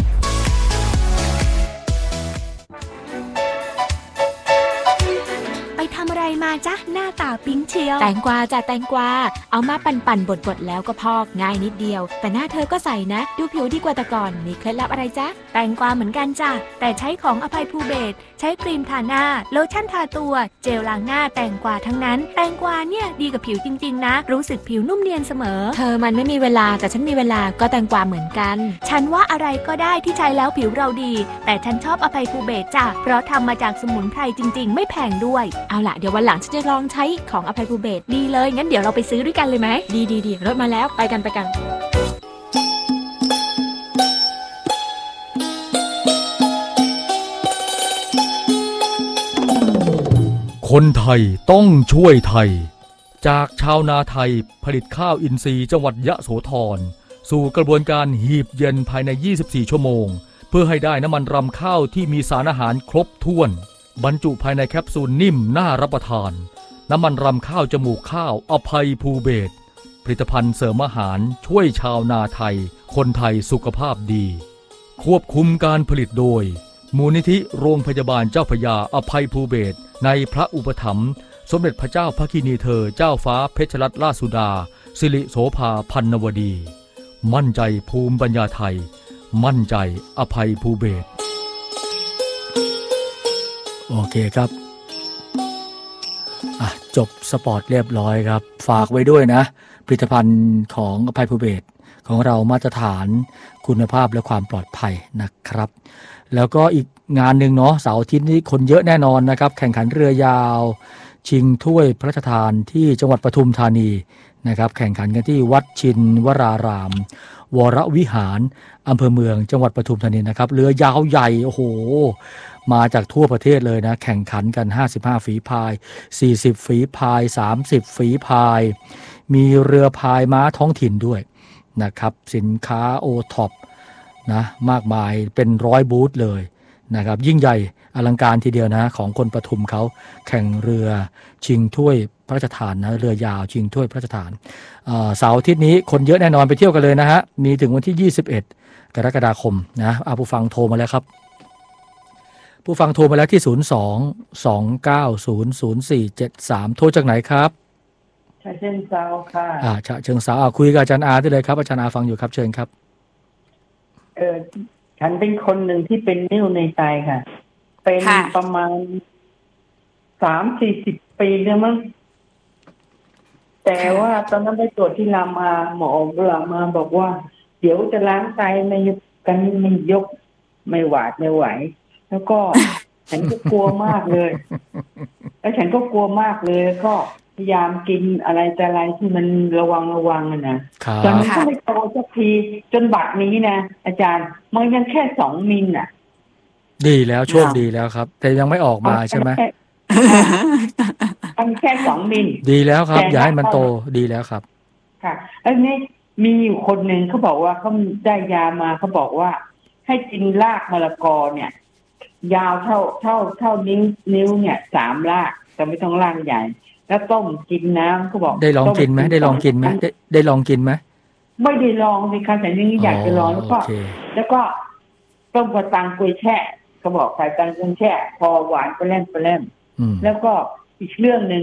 ไปทำอะไรมาจ๊ะหน้าตาปิ๊งเชียวแตงกวาจ้ะแตงกวาเอามาปั่นๆบดๆแล้วก็พอกง่ายนิดเดียวแต่หน้าเธอก็ใสนะดูผิวดีกว่าแต่ก่อนมีเคล็ดลับอะไรจ๊ะแตงกวาเหมือนกันจ้ะแต่ใช้ของอภัยภูเบศรใช้ครีมทาหน้าโลชั่นทาตัวเจลล้างหน้าแตงกวาทั้งนั้นแตงกวาเนี่ยดีกับผิวจริงๆนะรู้สึกผิวนุ่มเนียนเสมอเธอมันไม่มีเวลาแต่ฉันมีเวลาก็แตงกวาเหมือนกันฉันว่าอะไรก็ได้ที่ใช้แล้วผิวเราดีแต่ฉันชอบอภัยภูเบศรจ้ะเพราะทำมาจากสมุนไพรจริงๆไม่แพงด้วยเอาล่ะเดี๋ยววันหลังฉันจะลองใช้ของอภัยภูเบศรดีเลยงั้นเดี๋ยวเราไปซื้อด้วยกันเลยไหมดีดีดีรถมาแล้วไปกันไปกันคนไทยต้องช่วยไทยจากชาวนาไทยผลิตข้าวอินทรีย์จังหวัดยะโสธรสู่กระบวนการหีบเย็นภายในยี่สิบสี่ชั่วโมงเพื่อให้ได้น้ำมันรำข้าวที่มีสารอาหารครบถ้วนบรรจุภายในแคปซูลนิ่มน่ารับประทานน้ำมันรำข้าวจมูกข้าวอภัยภูเบศรผลิตภัณฑ์เสริมอาหารช่วยชาวนาไทยคนไทยสุขภาพดีควบคุมการผลิตโดยมูลนิธิโรงพยาบาลเจ้าพระยาอภัยภูเบศรในพระอุปถัมภ์สมเด็จพระเจ้าพระกินีเธอเจ้าฟ้าเพชรรัตนราชสุดาสิริโสภาพันนวดีมั่นใจภูมิปัญญาไทยมั่นใจอภัยภูเบศรโอเคครับอ่ะจบสปอร์ตเรียบร้อยครับฝากไว้ด้วยนะผลิตภัณฑ์ของอภัยภูเบศรของเรามาตรฐานคุณภาพและความปลอดภัยนะครับแล้วก็อีกงานหนึ่งเนาะเสาร์อาทิตย์นี้คนเยอะแน่นอนนะครับแข่งขันเรือยาวชิงถ้วยพระราชทานที่จังหวัดปทุมธานีนะครับแข่งขันกันที่วัดชินวรารามวรวิหารอำเภอเมืองจังหวัดปทุมธานีนะครับเรือยาวใหญ่โอ้โหมาจากทั่วประเทศเลยนะแข่งขันกันห้าสิบห้าฝีพายสี่สิบฝีพายสามสิบฝีพายมีเรือพายม้าท้องถิ่นด้วยนะครับสินค้าโอท็อปนะมากมายเป็นร้อยบูธเลยนะครับยิ่งใหญ่อลังการทีเดียวนะของคนปทุมเขาแข่งเรือชิงถ้วยพระราชทานนะเรือยาวชิงถ้วยพระราชทานเสาร์อาทิตย์นี้คนเยอะแน่นอนไปเที่ยวกันเลยนะฮะมีถึงวันที่ยี่สิบเอ็ดกรกฎาคมนะเอาผู้ฟังโทรมาแล้วครับผู้ฟังโทรมาแล้วที่ศูนย์ สอง สอง เก้า ศูนย์ ศูนย์ สี่ เจ็ด สามโทรจากไหนครับฉะเชิงเทราค่ะอ่าฉะเชิงเทราคุยกับอาจารย์อาได้เลยครับอาจารย์อาฟังอยู่ครับเชิญครับเออฉันเป็นคนหนึ่งที่เป็นนิ่วในไตค่ะเป็นประมาณสามสี่สิบปีแล้วมั้งแต่ว่าตอนนั้นไปตรวจที่รามาหมอรามาบอกว่าเดี๋ยวจะล้างไตไม่ยกกันไม่ยกไม่หวาดไม่ไหวแล้วก็ฉันก็กลัวมากเลยแล้วฉันก็กลัวมากเลยก็พยายามกินอะไรแต่อะไรที่มันระวังระวังนะจนก็ไม่โตสักทีจนบัดนี้นะอาจารย์มันยังแค่สองมิลน่ะดีแล้วโชคดีแล้วครับแต่ยังไม่ออกมาใช่ไหมมันแค่สองมิลดีแล้วครับอย่าให้มันโตดีแล้วครับค่ะอันนี้มีอยู่คนหนึ่งเขาบอกว่าเขาได้ยามาเขาบอกว่าให้กินรากมะละกอเนี่ยยาวเท่าเท่าเท่านิ้วนิ้วเนี่ยสามรากแต่ไม่ต้องรากใหญ่แล้วต้มกินน้ำเขาบอกได้ลองกินไหมได้ลองกินไหมได้ได้ลองกินไหมไม่ได้ลองเลยค่ะแต่ยังอยากจะลองแล้วก็แล้วก็ต้มกระตังกุยแช่เขาบอกใส่ตังกุยแช่พอหวานไปเล่นไปเล่นแล้วก็อีกเรื่องหนึ่ง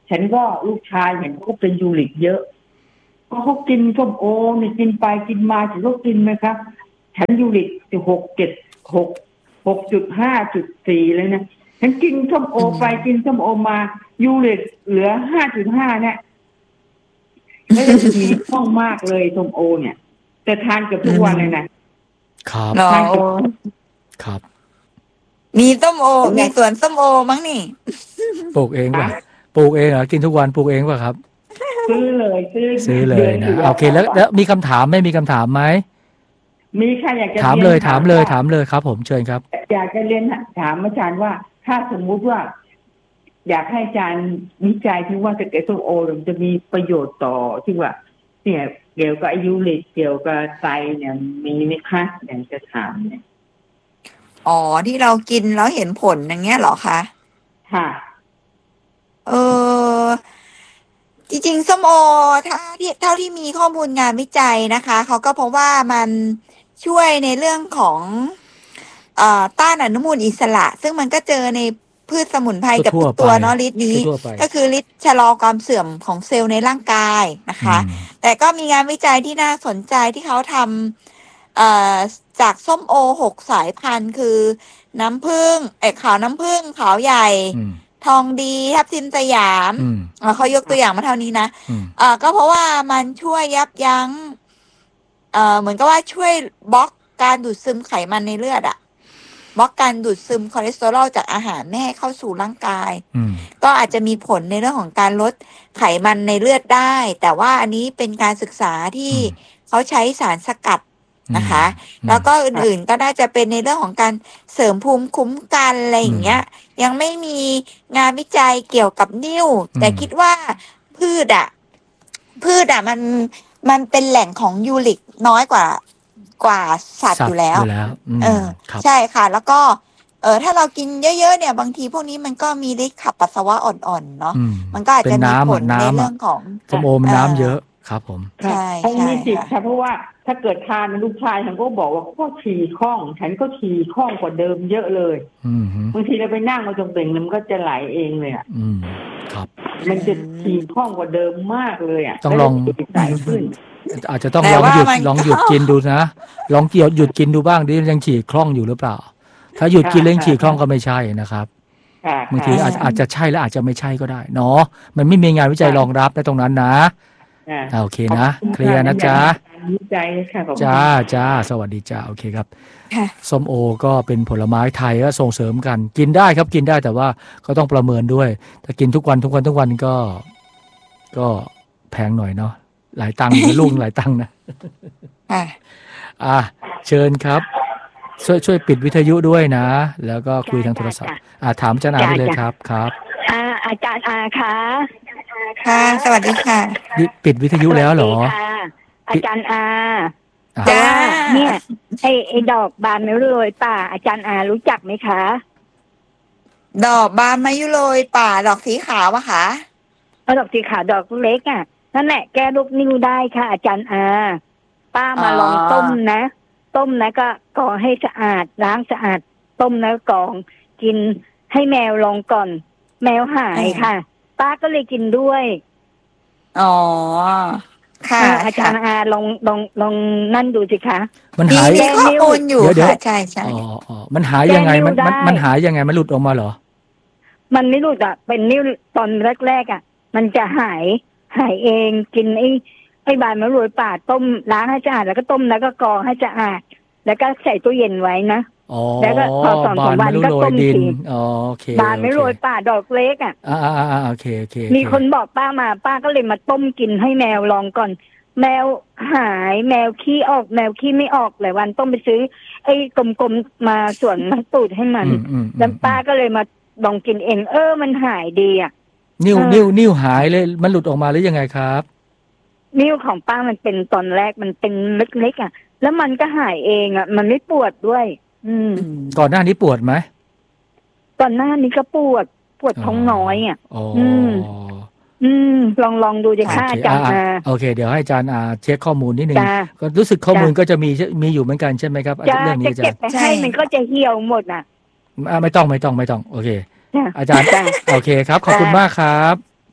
ฉันก็ลูกชายฉันก็เป็นยูริกเยอะก็เขากินส้มโอเนี่ยกินไปกินมาฉันก็กินไหมครับฉันยูริกจะหกเจ็ดหกหกจุดห้าจุดสี่เลยนะฉันกินส้มโอไปกินส้มโอมายูริกเหลือห้าจุดห้าเนี่ยไม่ได้มีข้องมากเลยส้มโอเนี่ยแต่ทานเกือบทุกวันเลยนะครับทานเกือบครับมีส้มโอมีสวนส้มโอมั้งนี่ปลูกเองป่ะปลูกเองเหรอกินทุกวันปลูกเองป่ะครับซื้อเลยซื้อซื้อเลยนะโอเคแล้วแล้วมีคำถามไม่มีคำถามไหมมีค่ะอยากจะถามเลยถามเลยถามเลยครับผมเชิญครับอยากจะเรียนถามอาจารย์ว่าถ้าสมมุติว่าอยากให้อาจารย์วิจัยที่ว่าสเกตโซโอมันจะมีประโยชน์ต่อที่ว่าเนี่ยเกี่ยวกับอายุเลยเกี่ยวกับไตเนี่ยมีไหมคะอยากจะถามเนี่ยอ๋อที่เรากินแล้วเห็นผลอย่างเงี้ยเหรอคะค่ะเออจริงๆส้มโอถ้าที่เท่าที่มีข้อมูลงานวิจัยนะคะเขาก็พบว่ามันช่วยในเรื่องของเอ่อต้านอนุมูลอิสระซึ่งมันก็เจอในพืชสมุนไพรกับทุกตัวเนาะฤทธิ์นี้ก็คือฤทธิ์ชะลอความเสื่อมของเซลล์ในร่างกายนะคะแต่ก็มีงานวิจัยที่น่าสนใจที่เขาทำเอ่อจากส้มโอหกสายพันธุ์คือน้ำผึ้งไอ้ขาวน้ำผึ้งขาวใหญ่ทองดีทับทิมสยามเขายกตัวอย่างมาเท่านี้นะอ่าก็เพราะว่ามันช่วยยับยั้งเอ่อเหมือนกับว่าช่วยบล็อกการดูดซึมไขมันในเลือดอะบล็อกการดูดซึมคอเลสเตอรอลจากอาหารไม่ให้เข้าสู่ร่างกายก็อาจจะมีผลในเรื่องของการลดไขมันในเลือดได้แต่ว่าอันนี้เป็นการศึกษาที่เขาใช้สารสกัดนะคะแล้วก็อื่นๆก็น่าจะเป็นในเรื่องของการเสริมภูมิคุ้มกันอะไรอย่างเงี้ยยังไม่มีงานวิจัยเกี่ยวกับนิ่วแต่คิดว่าพืชอ่ะพืชอ่ะมันมันเป็นแหล่งของยูริกน้อยกว่ากว่าสัตว์อยู่แล้วเออใช่ค่ะแล้วก็เออถ้าเรากินเยอะๆเนี่ยบางทีพวกนี้มันก็มีฤทธิ์ขับปัสสาวะอ่อนๆเนาะมันก็อาจจะมีผลในเรื่องของส้มโอมน้ำเยอะครับผมใช่ใช่มีจิตค่ะเพราะว่าถ้าเกิดทานลูกชายฉันก็บอกว่าก็ฉี่คล่องฉันก็ฉี่คล่องกว่าเดิมเยอะเลยบางทีเราไปนั่งมาจงเบ่งมันก็จะไหลเองเลยอ่ะครับมันจะฉี่คล่องกว่าเดิมมากเลยอ่ะต้องลองอาจจะต้องลองหยุดลองหยุดกินดูนะลองเกี่ยวหยุดกินดูบ้างดิยังฉี่คล่องอยู่หรือเปล่าถ้าหยุดกินเรื่องฉี่คล่องก็ไม่ใช่นะครับบางทีอาจจะใช่และอาจจะไม่ใช่ก็ได้เนาะมันไม่มีงานวิจัยรองรับในตรงนั้นนะโอเคนะเคลียร์นะจ๊ะจ้าจ้าสวัสดีจ้าโอเคครับส้มโอก็เป็นผลไม้ไทยก็ส่งเสริมกันกินได้ครับกินได้แต่ว่าก็ต้องประเมินด้วยถ้ากินทุกวันทุกวันทุกวันก็ก็แพงหน่อยเนาะหลายตังค์ลูกหลายตังค์นะอ่าเชิญครับช่วยช่วยปิดวิทยุด้วยนะแล้วก็คุยทางโทรศัพท์อ่าถามอาจารย์อาได้เลยครับครับอ่าอาจารย์อาค่ะค่ะสวัสดีค่ะปิดวิทยุแล้วเหรออาจารย์อาจ้าเนี่ยไอไอดอกบานมะยุโรยป่าอาจารย์อารู้จักไหมคะดอกบานมะยุโรยป่าดอกสีขาวอะคะเอาดอกสีขาวดอกเล็กอ่ะนั่นแหละแก้ลูกนิ่วได้ค่ะอาจารย์อาป้ามาลองต้มนะต้มนะก็กรองให้สะอาดล้างสะอาดต้มแล้วกรองกินให้แมวลองก่อนแมวหายค่ะป้าก็เลยกินด้วยอ๋อค่ะอาจารย์อาลองลองลองนั่นดูสิคะมันหายข้อมูลอยู่ค่ะใช่ใช่อ๋ออ๋อมันหายยังไงมันมันหายยังไงมันหลุดออกมาเหรอมันไม่หลุดอ่ะเป็นนิ้วตอนแรกๆอ่ะมันจะหายหายเองกินไอ้ไอ้ใบมะรุยป่าต้มล้างให้สะอาดแล้วก็ต้มแล้วก็กรองให้สะอาดแล้วก็ใส่ตู้เย็นไว้นะแล้วก็พอสองสามวันก็ต้มทีบานไม่โรยป่าดอกเล็กอ่ะอ่าอ่าอ่าโอเคโอเคมีคนบอกป้ามาป้าก็เลยมาต้มกินให้แมวลองก่อนแมวหายแมวขี้ออกแมวขี้ไม่ออกหลายวันต้องไปซื้อไอ้กลมๆมาส่วนมันตูดให้มันแล้วป้าก็เลยมาลองกินเองเออมันหายดีอ่ะนิ้วนิ้วนิ้วหายเลยมันหลุดออกมาหรือยังไงครับนิ้วของป้ามันเป็นตอนแรกมันเป็นเล็กๆอ่ะแล้วมันก็หายเองอ่ะมันไม่ปวดด้วยอืมก่อนหน้านี้ปวดไหมก่อนหน้านี้ก็ปวดปวดท้องน้อยอ่ะอืมอืมลองลองดูจะค่าอาจารย์อาโอเคเดี๋ยวให้อาจารย์อาเช็คข้อมูลนิดนึงก็รู้สึกข้อมูลก็จะมีมีอยู่เหมือนกันใช่ไหมครับเรื่องนี้จะเก็บไปให้มันก็จะเหี่ยวหมดอ่ะไม่ต้องไม่ต้องไม่ต้องโอเคอาจารย์โอเคครับขอบคุณมากครับ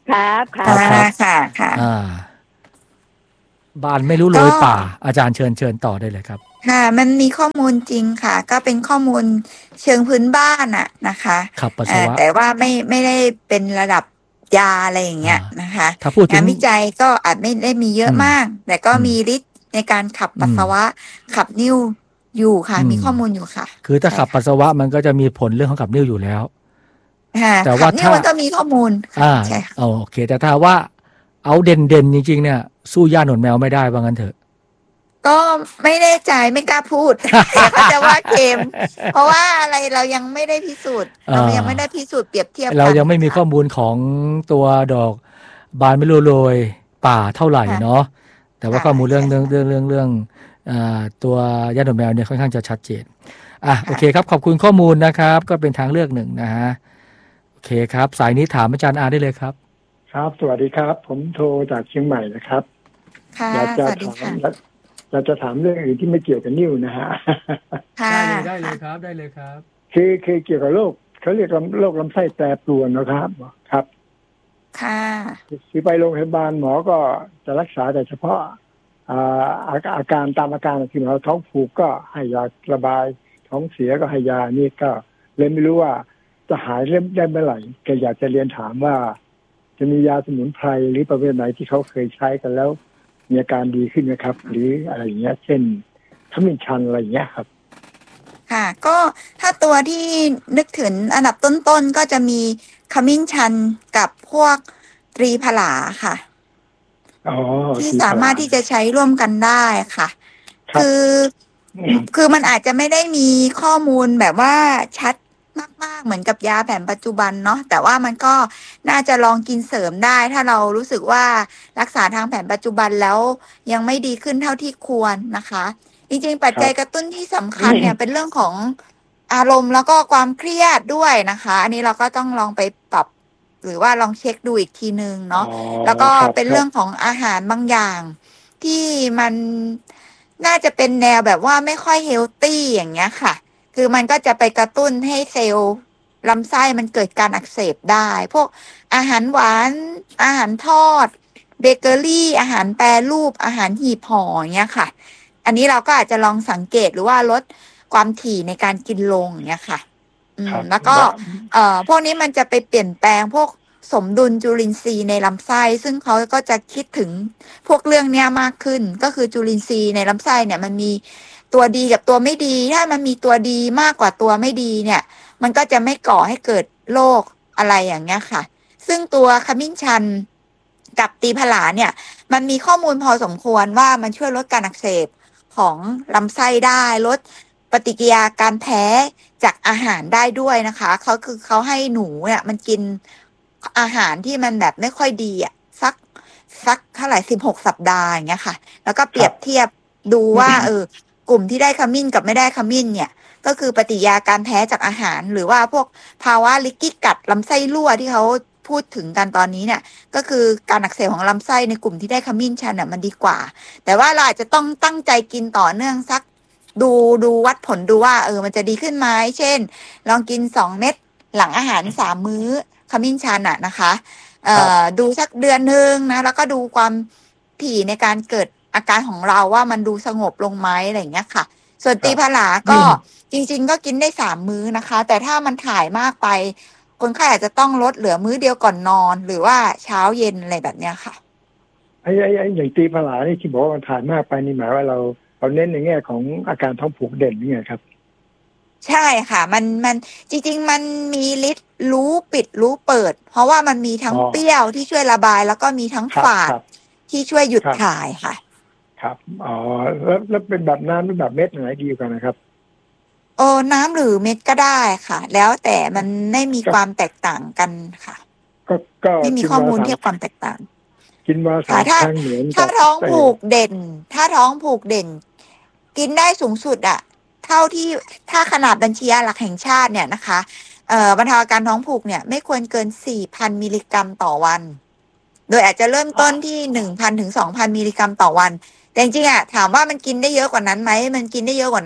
ครับครัครับ บครับค่ะค่ะอ่าบานไม่รู้เลยป่า อาจารย์เชิญเชิญต่อได้เลยครับค่ะ มันมีข้อมูลจริงค่ะ ก็เป็นข้อมูลเชิงพื้นบ้านอะนะคะขับปัสเอ่สาอวะแต่ว่าไม่ไม่ได้เป็นระดับยาอะไรอย่างเงี้ยนะคะถ้าพูดถึงาง นวิจัยก็อาจไม่ได้มีเยอะอืมมาก แต่ก็อืมมีฤทธิ์ในการขับปัสอืมสาวะ ขับนิ่วอยู่ค่ะอืมมีข้อมูลอยู่ค่ะคือถ้าใช่ขับค่ะปัสสาวะมันก็จะมีผลเรื่องของขับนิ่วอยู่แล้วค่ะแต่ขัว่าบนิ่วถ้ามันก็มีข้อมูลค่ะอ่าใช่ค่ะโอเค แต่ถ้าว่าเอาเด่นๆจริงๆเนี่ย สู้ย่าหนวดแมวไม่ได้ว่างั้นเถอะก็ไม่แน่ใจไม่กล้าพูด เดี๋ยวเขาจะว่าเค็ม เพราะว่าอะไรเรายังไม่ได้พิสูจน์ เราอ่ายัยังไม่ได้พิสูจน์เปรียบเทียบเรากันยังไม่มีค่ะข้อมูลของตัวดอกบานไม่รู้โรยป่าเท่าไหร่ค่ะเนาะ แต่ว่าค่ะข้อมูลเรื่องใช่เรื่องค่ะเรื่องเรื่องเรื่องอ่าตัวย่าหนวดแมวเนี่ยค่อนข้างจะชัดเจน อ่ะ โอค่ะเคครับ ขอบคุณข้อมูลนะครับ ก็เป็นทางเลือกหนึ่งนะฮะ โอเคครับ สายนี้ถามอาจารย์อาได้เลยครับครับ สวัสดีครับ ผมโทรจากเชียงใหม่นะครับค่ะอยากจะสวัสดีถามค่ะอยากจะถามเรื่องอื่นที่ไม่เกี่ยวกับนิ้วนะฮะค่ะได้เลยครับ ได้เลยครับคือคือเกี่ยวกับโรคเขาเรียกลำโรคลำไส้แปรปรวนนะครับครับค่ะคือไปโรงพยาบาลหมอก็จะรักษาแต่เฉพาะอ่าอาอาการตามอาการคือเราท้องผูกก็ให้ยาระบายท้องเสียก็ให้ยานี่ก็เลยไม่รู้ว่าจะหายเล่มได้เมื่อไหร่ก็อยากจะเรียนถามว่า จะมียาสมุนไพรหรือประเภทไหนที่เขาเคยใช้กันแล้วมีอาการดีขึ้นนะครับ หรืออะไรอย่างเงี้ย เช่นขมิ้นชันอะไรอย่างเงี้ยครับค่ะ ก็ถ้าตัวที่นึกถึงอันดับต้นๆก็จะมีขมิ้นชันกับพวกตรีผลาค่ะอ๋อที่ตรีผลาสามารถที่จะใช้ร่วมกันได้ค่ะครับคือ คือมันอาจจะไม่ได้มีข้อมูลแบบว่าชัดมากๆเหมือนกับยาแผนปัจจุบันเนาะ แต่ว่ามันก็น่าจะลองกินเสริมได้ ถ้าเรารู้สึกว่ารักษาทางแผนปัจจุบันแล้วยังไม่ดีขึ้นเท่าที่ควรนะคะ จริงๆ ปัจจัยกระตุ้นที่สำคัญเนี่ยเป็นเรื่องของอารมณ์แล้วก็ความเครียดด้วยนะคะ อันนี้เราก็ต้องลองไปปรับ หรือว่าลองเช็คดูอีกทีนึงเนาะอ๋อแล้วก็ครับเป็นครับเรื่องของอาหารบางอย่าง ที่มันน่าจะเป็นแนวแบบว่าไม่ค่อยเฮลตี้อย่างเงี้ยค่ะ คือมันก็จะไปกระตุ้นให้เซลล์ลำไส้มันเกิดการอักเสบได้ พวกอาหารหวาน อาหารทอด เบเกอรี่ อาหารแปรรูป อาหารหีบห่ออย่างเงี้ยค่ะ อันนี้เราก็อาจจะลองสังเกตหรือว่าลดความถี่ในการกินลงอย่างเงี้ยค่ะ อืครัมบแล้วก็ เอ่อ พวกนี้มันจะไปเปลี่ยนแปลงพวกสมดุลจุลินทรีย์ในลำไส้ ซึ่งเขาก็จะคิดถึงพวกเรื่องเนี้ยมากขึ้น ก็คือจุลินทรีย์ในลำไส้เนี่ยมันมีตัวดีกับตัวไม่ดี ถ้ามันมีตัวดีมากกว่าตัวไม่ดีเนี่ย มันก็จะไม่ก่อให้เกิดโรคอะไรอย่างเงี้ยค่ะ ซึ่งตัวขมิ้นชันกับตรีผลาเนี่ย มันมีข้อมูลพอสมควรว่ามันช่วยลดการอักเสบของลำไส้ได้ ลดปฏิกิริยาการแพ้จากอาหารได้ด้วยนะคะเขาคือเขาให้หนูเนี่ยมันกินอาหารที่มันแบบไม่ค่อยดีอ่ะสักสักเท่าไหร่สิบหกสัปดาห์อย่างเงี้ยค่ะ แล้วก็เปรียบเทียบดูว่า เออกลุ่มที่ได้ขมิ้นกับไม่ได้ขมิ้นเนี่ย ก็คือปฏิกิริยาการแพ้จากอาหาร หรือว่าพวกภาวะลิกกี้กัดลำไส้รั่วที่เขาพูดถึงกันตอนนี้เนี่ย ก็คือการอักเสบของลำไส้ในกลุ่มที่ได้ขมิ้นชันน่ะมันดีกว่า แต่ว่าเราอาจจะต้องตั้งใจกินต่อเนื่องสักดูดูวัดผลดูว่าเออมันจะดีขึ้นไหมเช่น ลองกินสองเม็ดหลังอาหารสามมื้อขมิ้นชันอ่ะนะคะเอ่อดูสักเดือนหนึ่งนะแล้วก็ดูความถี่ในการเกิดอาการของเราว่ามันดูสงบลงไหมอะไรอย่างเงี้ยค่ะ ส่วนตรีผลาก็จริงๆก็กินได้สามมื้อนะคะ แต่ถ้ามันถ่ายมากไป คนไข้อาจจะต้องลดเหลือมื้อเดียวก่อนนอน หรือว่าเช้าเย็นอะไรแบบเนี้ยค่ะไอ้ไอ้ไอ้อย่างตรีผลานี่ที่บอกว่ามันถ่ายมากไปนี่หมายว่าเราเราเน้นในแง่ของอาการท้องผูกเด่นนี่ไงครับใช่ค่ะ มันมันจริงๆมันมีฤทธิ์รู้ปิดรู้เปิด เพราะว่ามันมีทั้งอ๋อเปรี้ยวที่ช่วยระบาย แล้วก็มีทั้งครับฝาดครับที่ช่วยหยุดครับถ่ายค่ะครับอ๋อแล้วแล้วเป็นแบบน้ำหรือแบบเม็ดไหนดีกว่านะครับโอ้น้ำหรือเม็ดก็ได้ค่ะ แล้วแต่มันไม่มีก็ความแตกต่างกันค่ะก็ก็ไม่มีกินข้อมูลวันละเทียบความแตกต่างกินวันละสาค่ะมถ้าครั้งเหมือนถ้ากับท้องไอ้ผูกเด่น ถ้าท้องผูกเด่น กินได้สูงสุดอะเท่าที่ถ้าขนาดบัญชียาหลักแห่งชาติเนี่ยนะคะเอ่อบรรเทาอาการท้องผูกเนี่ยไม่ควรเกิน สี่พัน มิลลิกรัมต่อวัน โดยอาจจะเริ่มต้นที่ หนึ่งพัน ถึง สองพัน มิลลิกรัมต่อวัน แต่จริงๆอะถามว่ามันกินได้เยอะกว่านั้นไหมมันกินได้เยอะกว่านั้น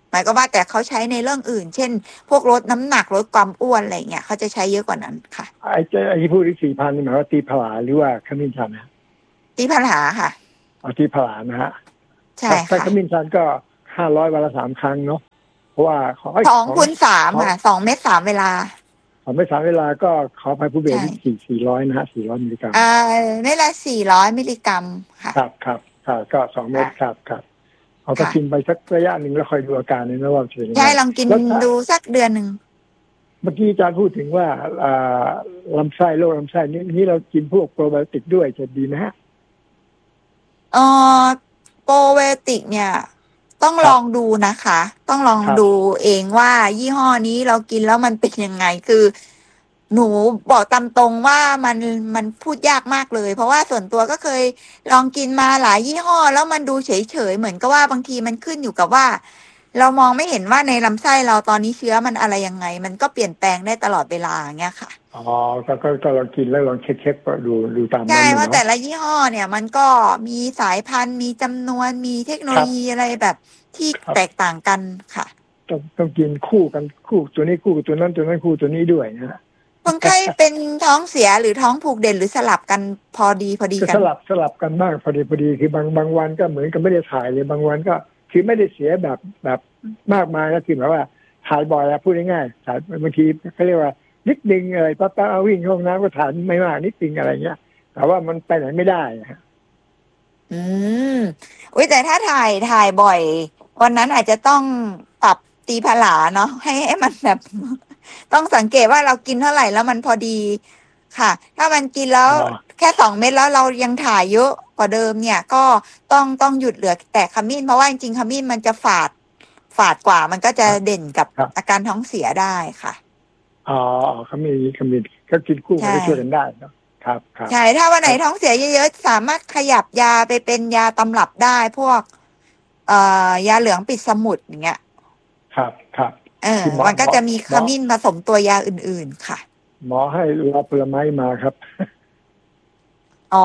หมายก็ว่าแต่เขาใช้ในเรื่องอื่น เช่น พวกลดน้ำหนักลดความอ้วนอะไรเงี้ยเขาจะใช้เยอะกว่านั้นค่ะไอ้เจ้าไอ้ที่พูดที่สี่พันนี่หมายว่าตีผลาหรือว่าขมิ้นชันนะตีผลาค่ะเอาตีผลานะฮะใช่ค่ะถ้าขมิ้นชันก็ห้าร้อยวันละสามครั้งเนาะเพราะว่าสองคูณสามค่ะสองเม็ดสามเวลาสองเม็ดสามเวลาก็ขออภัยผู้เบรที่สี่สี่ร้อยนะฮะสี่ร้อยมิลลิกรัมอ่าเม็ดละสี่ร้อยมิลลิกรัมค่ะครับครับครับก็สองเม็ดครับครับเอาไปกินไปสักระยะหนึ่งแล้วคอยดูอาการนี่นะว่าจะเป็นยังไงใช่ลองกินดูสักเดือนหนึ่งเมื่อกี้อาจารย์พูดถึงว่าลำไส้โรคลำไส้นี้นี้เรากินพวกโปรไบโอติกด้วยจะดีไหมฮะเอ่อโปรไบโอติกเนี่ยต้องลองดูนะคะต้องลองดูเองว่ายี่ห้อนี้เรากินแล้วมันเป็นยังไงคือหนูบอกตามตรงว่ามันมันพูดยากมากเลยเพราะว่าส่วนตัวก็เคยลองกินมาหลายยี่ห้อแล้วมันดูเฉยๆเหมือนกับว่าบางทีมันขึ้นอยู่กับว่าเรามองไม่เห็นว่าในลำไส้เราตอนนี้เชื้อมันอะไรยังไงมันก็เปลี่ยนแปลงได้ตลอดเวลาอย่างเงี้ยค่ะอ๋อก็ก็ก็ลองกินแล้วลองเช็คๆดูดูตามใช่เพราะแต่ละยี่ห้อเนี่ยมันก็มีสายพันธุ์มีจำนวนมีเทคโนโลยีอะไรแบบที่แตกต่างกันค่ะต้องต้องกินคู่กันคู่ตัวนี้คู่ตัวนั้นตัวนั้นคู่ตัวนี้ด้วยนะคนไข้เป็นท้องเสียหรือท้องผูกเด่นหรือสลับกันพอดีพอดีกันสลับสลับกันบ้างพอดีพอดีคือบางบางวันก็เหมือนกับไม่ได้ถ่ายเลยบางวันก็คือไม่ได้เสียแบบแบบมากมายนะคือหมายว่าถ่ายบ่อยอะพูดง่ายๆถ่ายบางทีเขาเรียกว่านิดนึงอะไรป้าป้าเอาวิ่งห้องน้ำก็ถ่ายไม่มากนิดนึงอะไรเงี้ยแต่ว่ามันไปไหนไม่ได้ฮะอืมอุ้ยแต่ถ้าถ่ายถ่ายบ่อยวันนั้นอาจจะต้องปรับตีผลาเนาะให้ให้มันแบบต้องสังเกตว่าเรากินเท่าไหร่แล้วมันพอดีค่ะถ้ามันกินแล้วแค่สองเม็ดแล้วเรายังถ่ายเยอะกว่าเดิมเนี่ยก็ต้องต้องหยุดเหลือแต่ขมิ้นเพราะว่าจริงๆขมิ้นมันจะฝาดฝาดกว่ามันก็จะเด่นกับอาการท้องเสียได้ค่ะอ๋อขมิ้นขมิ้นก็กินคู่กันก็ช่วยกันได้เนาะครับครับใช่ถ้าวันไหนท้องเสียเยอะๆสามารถขยับยาไปเป็นยาตำรับได้พวกเอ่อยาเหลืองปิดสมุดอย่างเงี้ยครับครับเออมันก็จะมีขมิ้นผสมตัวยาอื่นๆค่ะหมอให้รอผลไม้มาครับอ๋อ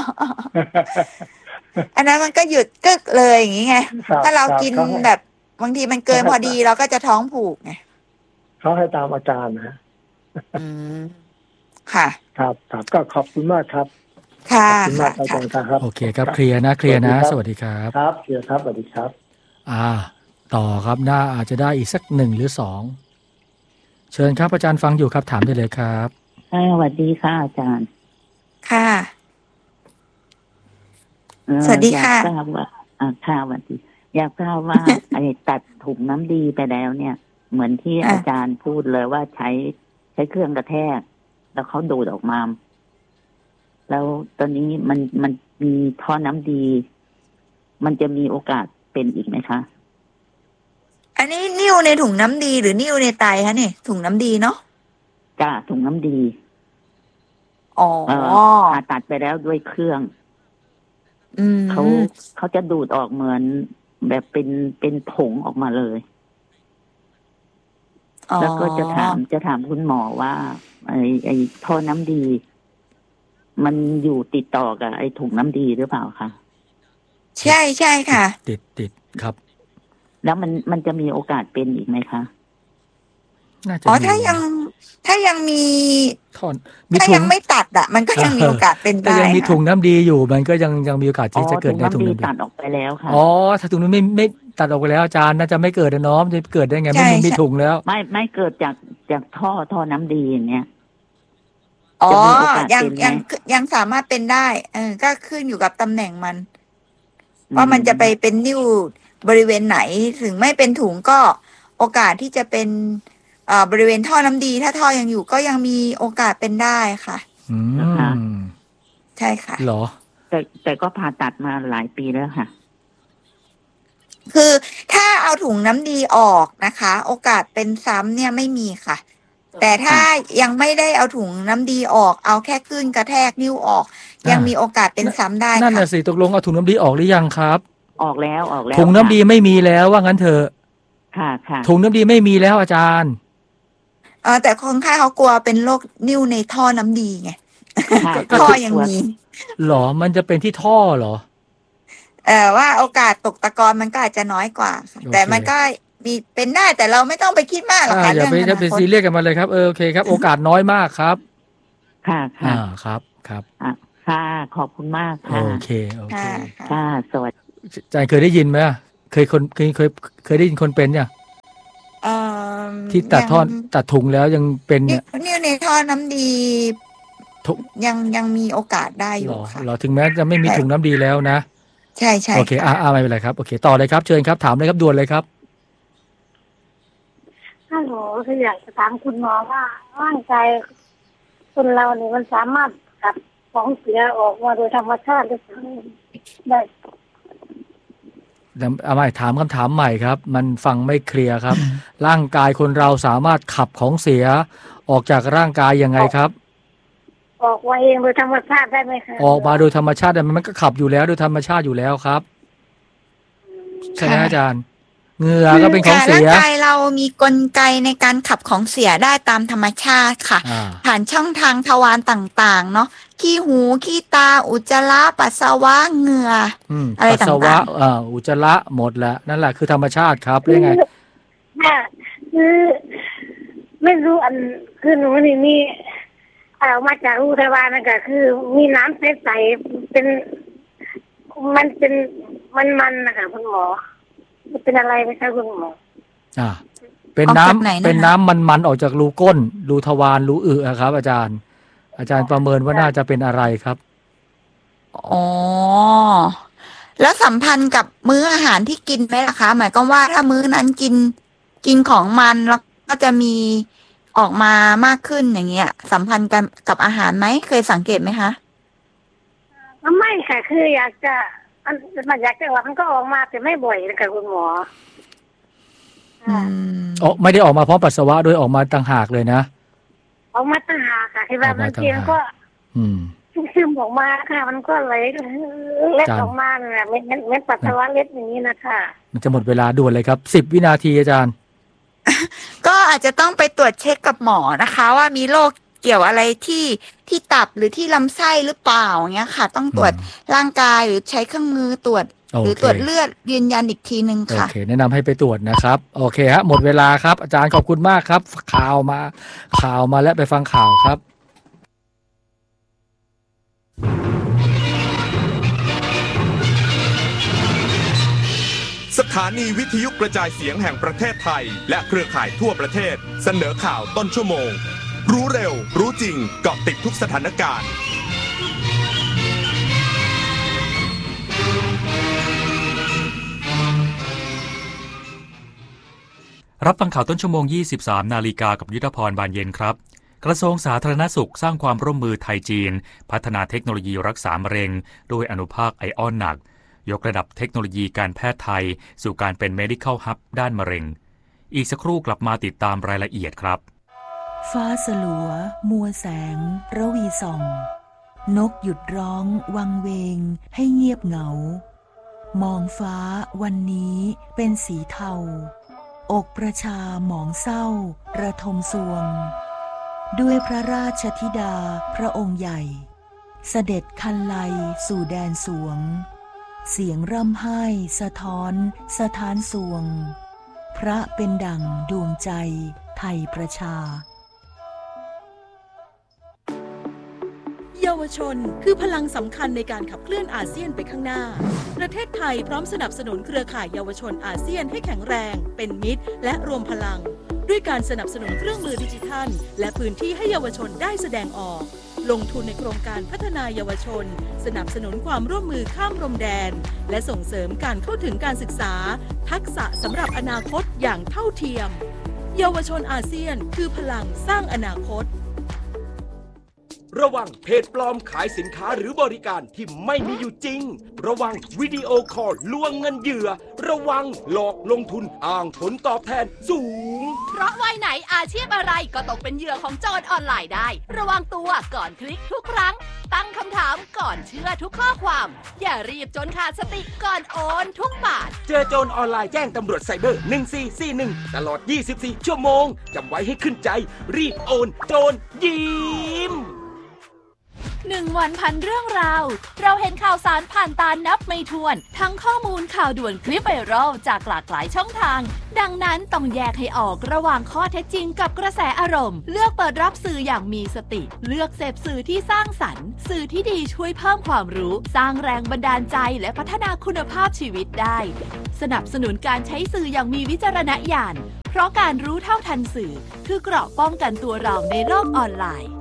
อันนั้นมันก็หยุดกึกเลยอย่างงี้ไงถ้าเรากินแบบบางทีมันเกินพอดีเราก็จะท้องผูกไงเขาให้ตามอาการนะอืมค่ะครับครับก็ขอบคุณมากครับค่ะขอบคุณมากอาจารย์ครับโอเคครับเคลียร์นะเคลียร์นะสวัสดีครับครับเคลียร์ครับสวัสดีครับอ่าต่อครับน่าอาจจะได้อีกสักหนึ่งหรือสองเชิญครับอาจารย์ฟังอยู่ครับถามได้เลยครับค่ะสวัสดีค่ะอาจารย์ค่ะสวัสดีค่ะอยากทราบว่าอ่าค่ะสวัสดีอยากทราบว่า ไอ้ตัดถุงน้ำดีไปแล้วเนี่ยเหมือนที่อาจารย์พูดเลยว่าใช้ใช้เครื่องกระแทกแล้วเขาดูดออกมาแล้วตอนนี้มันมันมีท่อน้ำดีมันจะมีโอกาสเป็นอีกไหมคะอันนี้นิ่วในถุงน้ำดีหรือนิ่วในไตคะเนี่ยถุงน้ำดีเนาะจ้าถุงน้ำดีอ๋อผ่าตัดไปแล้วด้วยเครื่องเขาเขาจะดูดออกเหมือนแบบเป็นเป็นผงออกมาเลยแล้วก็จะถามจะถามคุณหมอว่าไอ้ไอ้ท่อน้ำดีมันอยู่ติดต่อกับไอ้ถุงน้ำดีหรือเปล่าคะใช่ใช่ค่ะติดติดครับแล้วมันมันจะมีโอกาสเป็นอีกไหมคะอ๋อถ้ายังถ้ายังมีท่อนถ้ายังไม่ตัดอ่ะมันก็ยังมีโอกาสเป็นได้ถ้ายังมีถุงน้ำดีอยู่มันก็ยังยังมีโอกาสที่จะเกิดในถุงน้ำดีตัดออกไปแล้วค่ะอ๋อถ้าถุงนั้นไม่ไม่ตัดออกไปแล้วอาจารย์น่าจะไม่เกิดนะน้องจะเกิดได้ไงไม่มีถุงแล้วไม่ไม่เกิดจากจากท่อท่อน้ำดีอย่างเงี้ยอ๋อยังยังยังสามารถเป็นได้เออก็ขึ้นอยู่กับตำแหน่งมันว่ามันจะไปเป็นนิ่วบริเวณไหนถึงไม่เป็นถุงก็โอกาสที่จะเป็นอ่าบริเวณท่อน้ำดีถ้าท่อยังอยู่ก็ยังมีโอกาสเป็นได้ค่ะอืมใช่ค่ะเหรอแต่แต่ก็ผ่าตัดมาหลายปีแล้วค่ะคือถ้าเอาถุงน้ำดีออกนะคะโอกาสเป็นซ้ำเนี่ยไม่มีค่ะแต่ถ้ายังไม่ได้เอาถุงน้ำดีออกเอาแค่คลื่นกระแทกนิ้วออกยังมีโอกาสเป็นซ้ำได้ค่ะนั่นน่ะสิตกลงเอาถุงน้ำดีออกหรือยังครับออกแล้วออกแล้วถุงน้ำดีไม่มีแล้วว่างั้นเถอะค่ะค่ะถุงน้ำดีไม่มีแล้วอาจารย์เออแต่คนไข้เขากลัวเป็นโรคนิ่วในท่อน้ำดีไงท่อยังมีหรอมันจะเป็นที่ท่อเหรอเออว่าโอกาสตกตะกอนมันก็อาจจะน้อยกว่าแต่มันก็มีเป็นได้แต่เราไม่ต้องไปคิดมากหรอกอ่าค่ะอย่าเรื่องไปอย่าอนาไปคตซีเรียสกันมาเลยครับเออโอเคครับ โอกาสน้อยมากครับค่ะค่ะอ่าครับครับอ่ะค่ะขอบคุณมากค่ะโอเคโอเคค่ะสวัสดีอาจารย์เคยได้ยินไหมเคยคนเคยเคยเคยได้ยินคนเป็นเนี่ยเอ่อที่ตัดยังท่อนตัดถุงแล้วยังเป็นนิ้เนี่วย นิ้วในท่อน้ำดีทุกยังยังมีโอกาสได้อหรยู่อค่ะหรอถึงแม้จะไม่มีถุงน้ำดีแล้วนะใช่ใช่โอเคอ่าอ่าไม่เป็นไรครับโอเคต่อเลยครับเชิญครับถามเลยครับด่วนเลยครับฮัลโหลคืออยากจะถามคุณหมอว่าร่างกายคนเราเนี่ยมันสามารถขับของเสียออกมาโดยธรรมชาติได้ได้เอาใหม่ถามคำถามใหม่ครับ มันฟังไม่เคลียร์ครับ ร่างกายคนเราสามารถขับของเสียออกจากร่างกายยังไงครับออกมาเองโดยธรรมชาติได้ไหมคะออกมาโดยธรรมชาติมันก็ขับอยู่แล้วโดยธรรมชาติอยู่แล้วครับใช่ไหมอาจารย์เหงื่อก็เป็นของเสียร่างกายเรามีกลไกในการขับของเสียได้ตามธรรมชาติค่ะ ผ่านช่องทางทวารต่างๆเนาะขี้หูขี้ตาอุจจาระปัสสาวะเหงื่ออืมอะไรปัสสาวะต่างเอ่ออุจจาระหมดแล้วนั่นแหละคือธรรมชาติครับเรื่องไงค่ะคือไม่รู้อันคือหนูนี่มีเอามาจากรูทวารนั่นก็คือ มีน้ำใสๆเป็น มันเป็นมันมันๆนะคะคุณหมอมันเป็นอะไรไหมคะคุณหมออ่าเป็นน้ำเป็นน้ำมันๆออกจากรูก้นรูทวารรูอึอะครับ อาจารย์ อาจารย์ประเมินว่าน่าจะเป็นอะไรครับอ๋อแล้วสัมพันธ์กับมื้ออาหารที่กินไหมล่ะคะหมายความว่าถ้ามื้อนั้นกินกินของมันแล้วก็จะมีออกมามากขึ้นอย่างเงี้ย สัมพันธ์กันกับอาหารไหมเคยสังเกตไหมคะไม่ค่ะคืออยากจะมันมันอยากจะว่ามันก็ออกมาแต่ไม่บ่อยนะคะคุณหมออ๋อไม่ได้ออกมาพร้อมปัสสาวะด้วยออกมาต่างหากเลยนะออกมาต่างหากค่ะคือว่าบางทีมันก็อืมซึมๆออกมาค่ะ มันก็ไหลเล็ดออกมาเนี่ยเม็ดเม็ดปัสสาวะเล็ดอย่างนี้นะคะมันจะหมดเวลาด่วนเลยครับสิบวินาทีอาจารย์ก็อาจจะต้องไปตรวจเช็คกับหมอนะคะ ว่ามีโรคเกี่ยวอะไรที่ที่ตับหรือที่ลำไส้หรือเปล่าอย่างเงี้ยค่ะ ต้องตรวจร่างกายหรือใช้เครื่องมือตรวจหรือตรวจเลือดยืนยันอีกทีนึงโอค่ะเคแนะนำให้ไปตรวจนะครับโอเคฮะหมดเวลาครับอาจารย์ขอบคุณมากครับข่าวมาข่าวมาและไปฟังข่าวครับสถานีวิทยุกระจายเสียงแห่งประเทศไทยและเครือข่ายทั่วประเทศเสนอข่าวต้นชั่วโมงรู้เร็วรู้จริงเกาะติดทุกสถานการณ์รับฟังข่าวต้นชั่วโมงยี่สิบสามนาฬิกากับยุทธพรบานเย็นครับกระทรวงสาธารณสุขสร้างความร่วมมือไทยจีนพัฒนาเทคโนโลยีรักษามะเร็งโดยอนุภาคไอออนหนักยกระดับเทคโนโลยีการแพทย์ไทยสู่การเป็น medical hub ด้านมะเร็งอีกสักครู่กลับมาติดตามรายละเอียดครับฟ้าสลัวมัวแสงระวีส่องนกหยุดร้องวังเวงให้เงียบเหงามองฟ้าวันนี้เป็นสีเทาอกประชาหมองเศร้าระทมสวงด้วยพระราชธิดาพระองค์ใหญ่เสด็จคันไลสู่แดนสวงเสียงร่ำไห้สะท้อนสถานสวงพระเป็นดั่งดวงใจไทยประชาเยาวชนคือพลังสำคัญในการขับเคลื่อนอาเซียนไปข้างหน้าประเทศไทยพร้อมสนับสนุนเครือข่ายเยาวชนอาเซียนให้แข็งแรงเป็นมิตรและรวมพลังด้วยการสนับสนุนเครื่องมือดิจิทัลและพื้นที่ให้เยาวชนได้แสดงออกลงทุนในโครงการพัฒนาเยาวชนสนับสนุนความร่วมมือข้ามพรมแดนและส่งเสริมการเข้าถึงการศึกษาทักษะสำหรับอนาคตอย่างเท่าเทียมเยาวชนอาเซียนคือพลังสร้างอนาคตระวังเพจปลอมขายสินค้าหรือบริการที่ไม่มีอยู่จริงระวังวิดีโอคอลลวงเงินเหยื่อระวังหลอกลงทุนอ้างผลตอบแทนสูงเพราะวัยไหนอาชีพอะไรก็ตกเป็นเหยื่อของโจรออนไลน์ได้ระวังตัวก่อนคลิกทุกครั้งตั้งคำถามก่อนเชื่อทุกข้อความอย่ารีบจนขาดสติก่อนโอนทุกบาทเจอโจรออนไลน์แจ้งตำรวจไซเบอร์หนึ่งสี่สี่หนึ่งตลอดยี่สิบสี่ชั่วโมงจำไว้ให้ขึ้นใจรีบโอนโจรยิ้มหนึ่งวันพันเรื่องราวเราเห็นข่าวสารผ่านตานับไม่ถ้วนทั้งข้อมูลข่าวด่วนคลิปไวรัลจากหลากหลายช่องทางดังนั้นต้องแยกให้ออกระหว่างข้อเท็จจริงกับกระแสอารมณ์เลือกเปิดรับสื่ออย่างมีสติเลือกเสพสื่อที่สร้างสรรค์สื่อที่ดีช่วยเพิ่มความรู้สร้างแรงบันดาลใจและพัฒนาคุณภาพชีวิตได้สนับสนุนการใช้สื่ออย่างมีวิจารณญาณเพราะการรู้เท่าทันสื่อคือเกราะป้องกันตัวเราในโลกออนไลน์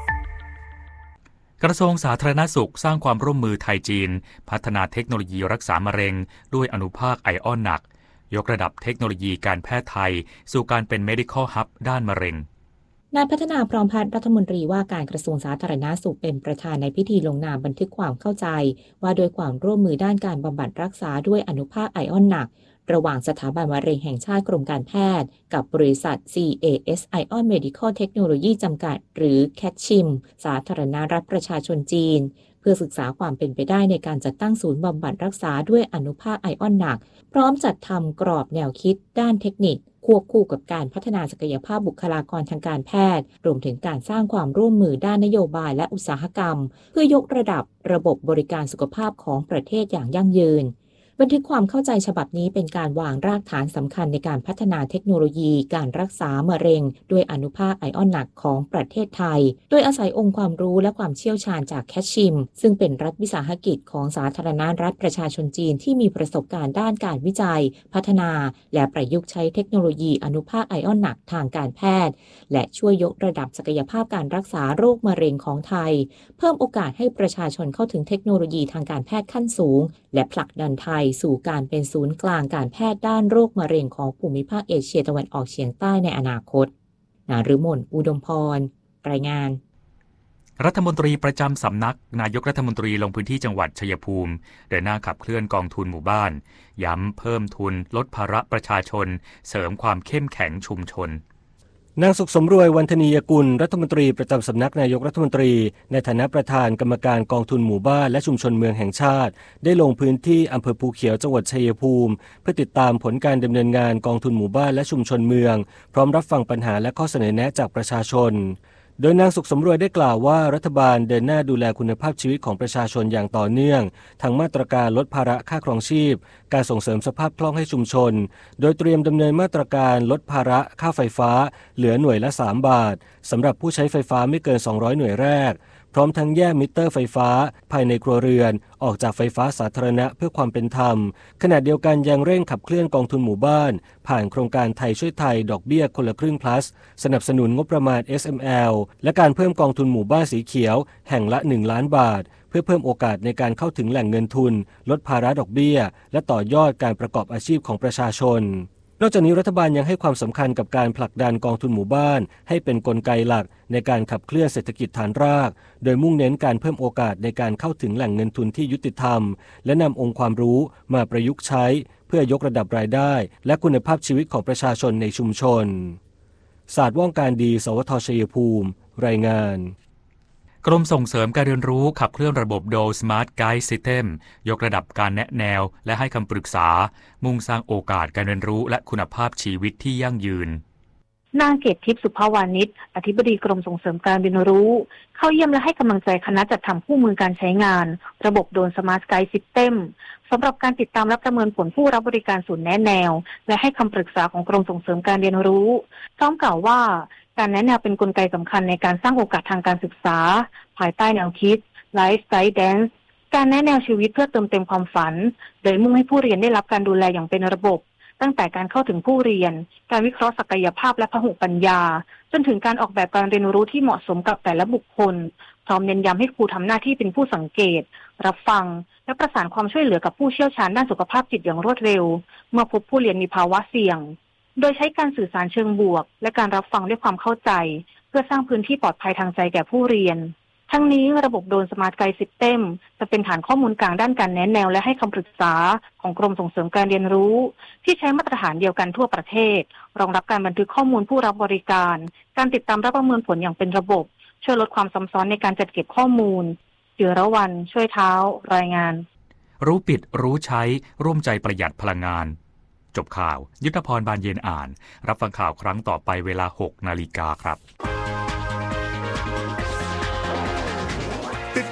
กระทรวงสาธารณสุขสร้างความร่วมมือไทยจีนพัฒนาเทคโนโลยีรักษามะเร็งด้วยอนุภาคไอออนหนักยกระดับเทคโนโลยีการแพทย์ไทยสู่การเป็น medical hub ด้านมะเร็งนายพัฒนาพร้อมพัฒน์รัฐมนตรีว่าการกระทรวงสาธารณสุขเป็นประธานในพิธีลงนามบันทึกความเข้าใจว่าโดยความร่วมมือด้านการบำบัดรักษาด้วยอนุภาคไอออนหนักระหว่างสถาบันมะเร็งแห่งชาติกรมการแพทย์กับบริษัท ซี เอ เอส Ion Medical Technology จำกัดหรือ แคทชิม สาธารณรัฐประชาชนจีนเพื่อศึกษาความเป็นไปได้ในการจัดตั้งศูนย์บำบัดรักษาด้วยอนุภาคไอออนหนักพร้อมจัดทำกรอบแนวคิดด้านเทคนิคควบคู่กับการพัฒนาศักยภาพบุคลากรทางการแพทย์รวมถึงการสร้างความร่วมมือด้านนโยบายและอุตสาหกรรมเพื่อยกระดับระบบบริการสุขภาพของประเทศอย่างยั่งยืนบันทึกความเข้าใจฉบับนี้เป็นการวางรากฐานสำคัญในการพัฒนาเทคโนโลยีการรักษามะเร็งด้วยอนุภาคไอออนหนักของประเทศไทยโดยอาศัยองค์ความรู้และความเชี่ยวชาญจากแคทชิมซึ่งเป็นรัฐวิสาหกิจของสาธารณรัฐประชาชนจีนที่มีประสบการณ์ด้านการวิจัยพัฒนาและประยุกต์ใช้เทคโนโลยีอนุภาคไอออนหนักทางการแพทย์และช่วยยกระดับศักยภาพการรักษาโรคมะเร็งของไทยเพิ่มโอกาสให้ประชาชนเข้าถึงเทคโนโลยีทางการแพทย์ขั้นสูงและผลักดันไทยสู่การเป็นศูนย์กลางการแพทย์ด้านโรคมะเร็งของภูมิภาคเอเชียตะวันออกเฉียงใต้ในอนาคตนฤมลอุดมพรรายงานรัฐมนตรีประจำสำนักนายกรัฐมนตรีลงพื้นที่จังหวัดชัยภูมิเดินหน้าขับเคลื่อนกองทุนหมู่บ้านย้ำเพิ่มทุนลดภาระประชาชนเสริมความเข้มแข็งชุมชนนางสุขสมรวยวันธนียกุลรัฐมนตรีประจำสำนักนายกรัฐมนตรีในฐานะประธานกรรมการกองทุนหมู่บ้านและชุมชนเมืองแห่งชาติได้ลงพื้นที่อำเภอภูเขียวจังหวัดชัยภูมิเพื่อติดตามผลการดำเนินงานกองทุนหมู่บ้านและชุมชนเมืองพร้อมรับฟังปัญหาและข้อเสนอแนะจากประชาชนโดยนางสุขสมรวยได้กล่าวว่ารัฐบาลเดินหน้าดูแลคุณภาพชีวิตของประชาชนอย่างต่อเนื่องทั้งมาตรการลดภาระค่าครองชีพการส่งเสริมสภาพคล่องให้ชุมชนโดยเตรียมดำเนินมาตรการลดภาระค่าไฟฟ้าเหลือหน่วยละสามบาทสำหรับผู้ใช้ไฟฟ้าไม่เกินสองร้อยหน่วยแรกพร้อมทั้งแยกมิเตอร์ไฟฟ้าภายในครัวเรือนออกจากไฟฟ้าสาธารณะเพื่อความเป็นธรรมขณะเดียวกันยังเร่งขับเคลื่อนกองทุนหมู่บ้านผ่านโครงการไทยช่วยไทยดอกเบี้ยคนละครึ่ง plus สนับสนุนงบประมาณ เอส เอ็ม แอล และการเพิ่มกองทุนหมู่บ้านสีเขียวแห่งละหนึ่งล้านบาทเพื่อเพิ่มโอกาสในการเข้าถึงแหล่งเงินทุนลดภาระดอกเบี้ยและต่อยอดการประกอบอาชีพของประชาชนนอกจากนี้รัฐบาลยังให้ความสำคัญกับการผลักดันกองทุนหมู่บ้านให้เป็นกลไกหลักในการขับเคลื่อนเศรษฐกิจฐานรากโดยมุ่งเน้นการเพิ่มโอกาสในการเข้าถึงแหล่งเงินทุนที่ยุติธรรมและนำองค์ความรู้มาประยุกต์ใช้เพื่อยกระดับรายได้และคุณภาพชีวิตของประชาชนในชุมชนศาสตร์ว่องการดีสวทชัยภูมิรายงานกรมส่งเสริมการเรียนรู้ขับเคลื่อนระบบโด Smart Guide System ยกระดับการแนะแนวและให้คำปรึกษามุ่งสร้างโอกาสการเรียนรู้และคุณภาพชีวิตที่ยั่งยืนนางเกตทิพย์สุภาวานิชอธิบดีกรมส่งเสริมการเรียนรู้เข้าเยี่ยมและให้กำลังใจคณะจัดทำคู่มือการใช้งานระบบโดน Smart Guide System สำหรับการติดตามและประเมินผลผู้รับบริการศูนย์แนะแนวและให้คำปรึกษาของกรมส่งเสริมการเรียนรู้พร้อมกล่าวว่าการแนะแนวเป็นกลไกสำคัญในการสร้างโอกาสทางการศึกษาภายใต้แนวคิด Life Guidance การแนะแนวชีวิตเพื่อเติมเต็มความฝันโดยมุ่งให้ผู้เรียนได้รับการดูแลอย่างเป็นระบบตั้งแต่การเข้าถึงผู้เรียนการวิเคราะห์ศักยภาพและพหุปัญญาจนถึงการออกแบบการเรียนรู้ที่เหมาะสมกับแต่ละบุคคลพร้อมเน้นย้ำให้ครูทำหน้าที่เป็นผู้สังเกตรับฟังและประสานความช่วยเหลือกับผู้เชี่ยวชาญด้านสุขภาพจิตอย่างรวดเร็วเมื่อพบผู้เรียนมีภาวะเสี่ยงโดยใช้การสื่อสารเชิงบวกและการรับฟังด้วยความเข้าใจเพื่อสร้างพื้นที่ปลอดภัยทางใจแก่ผู้เรียนทั้งนี้ระบบโดน Smart Guide System จะเป็นฐานข้อมูลกลางด้านการแนะแนวและให้คำปรึกษาของกรมส่งเสริมการเรียนรู้ที่ใช้มาตรฐานเดียวกันทั่วประเทศรองรับการบันทึกข้อมูลผู้รับบริการการติดตามและประเมินผลอย่างเป็นระบบช่วยลดความซับซ้อนในการจัดเก็บข้อมูลจิรวรรณช่วยเท้ารายงานรู้ปิดรู้ใช้ร่วมใจประหยัดพลังงานจบข่าวยุทธพรบานเย็นอ่านรับฟังข่าวครั้งต่อไปเวลา หกนาฬิกาครับติ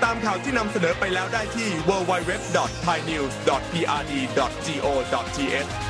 ามข่าวที่นำเสนอไปแล้วได้ที่ ดับเบิลยู ดับเบิลยู ดับเบิลยู ดอท ไทยนิวส์ ดอท พี อาร์ ดี ดอท จี โอ ดอท ที เอช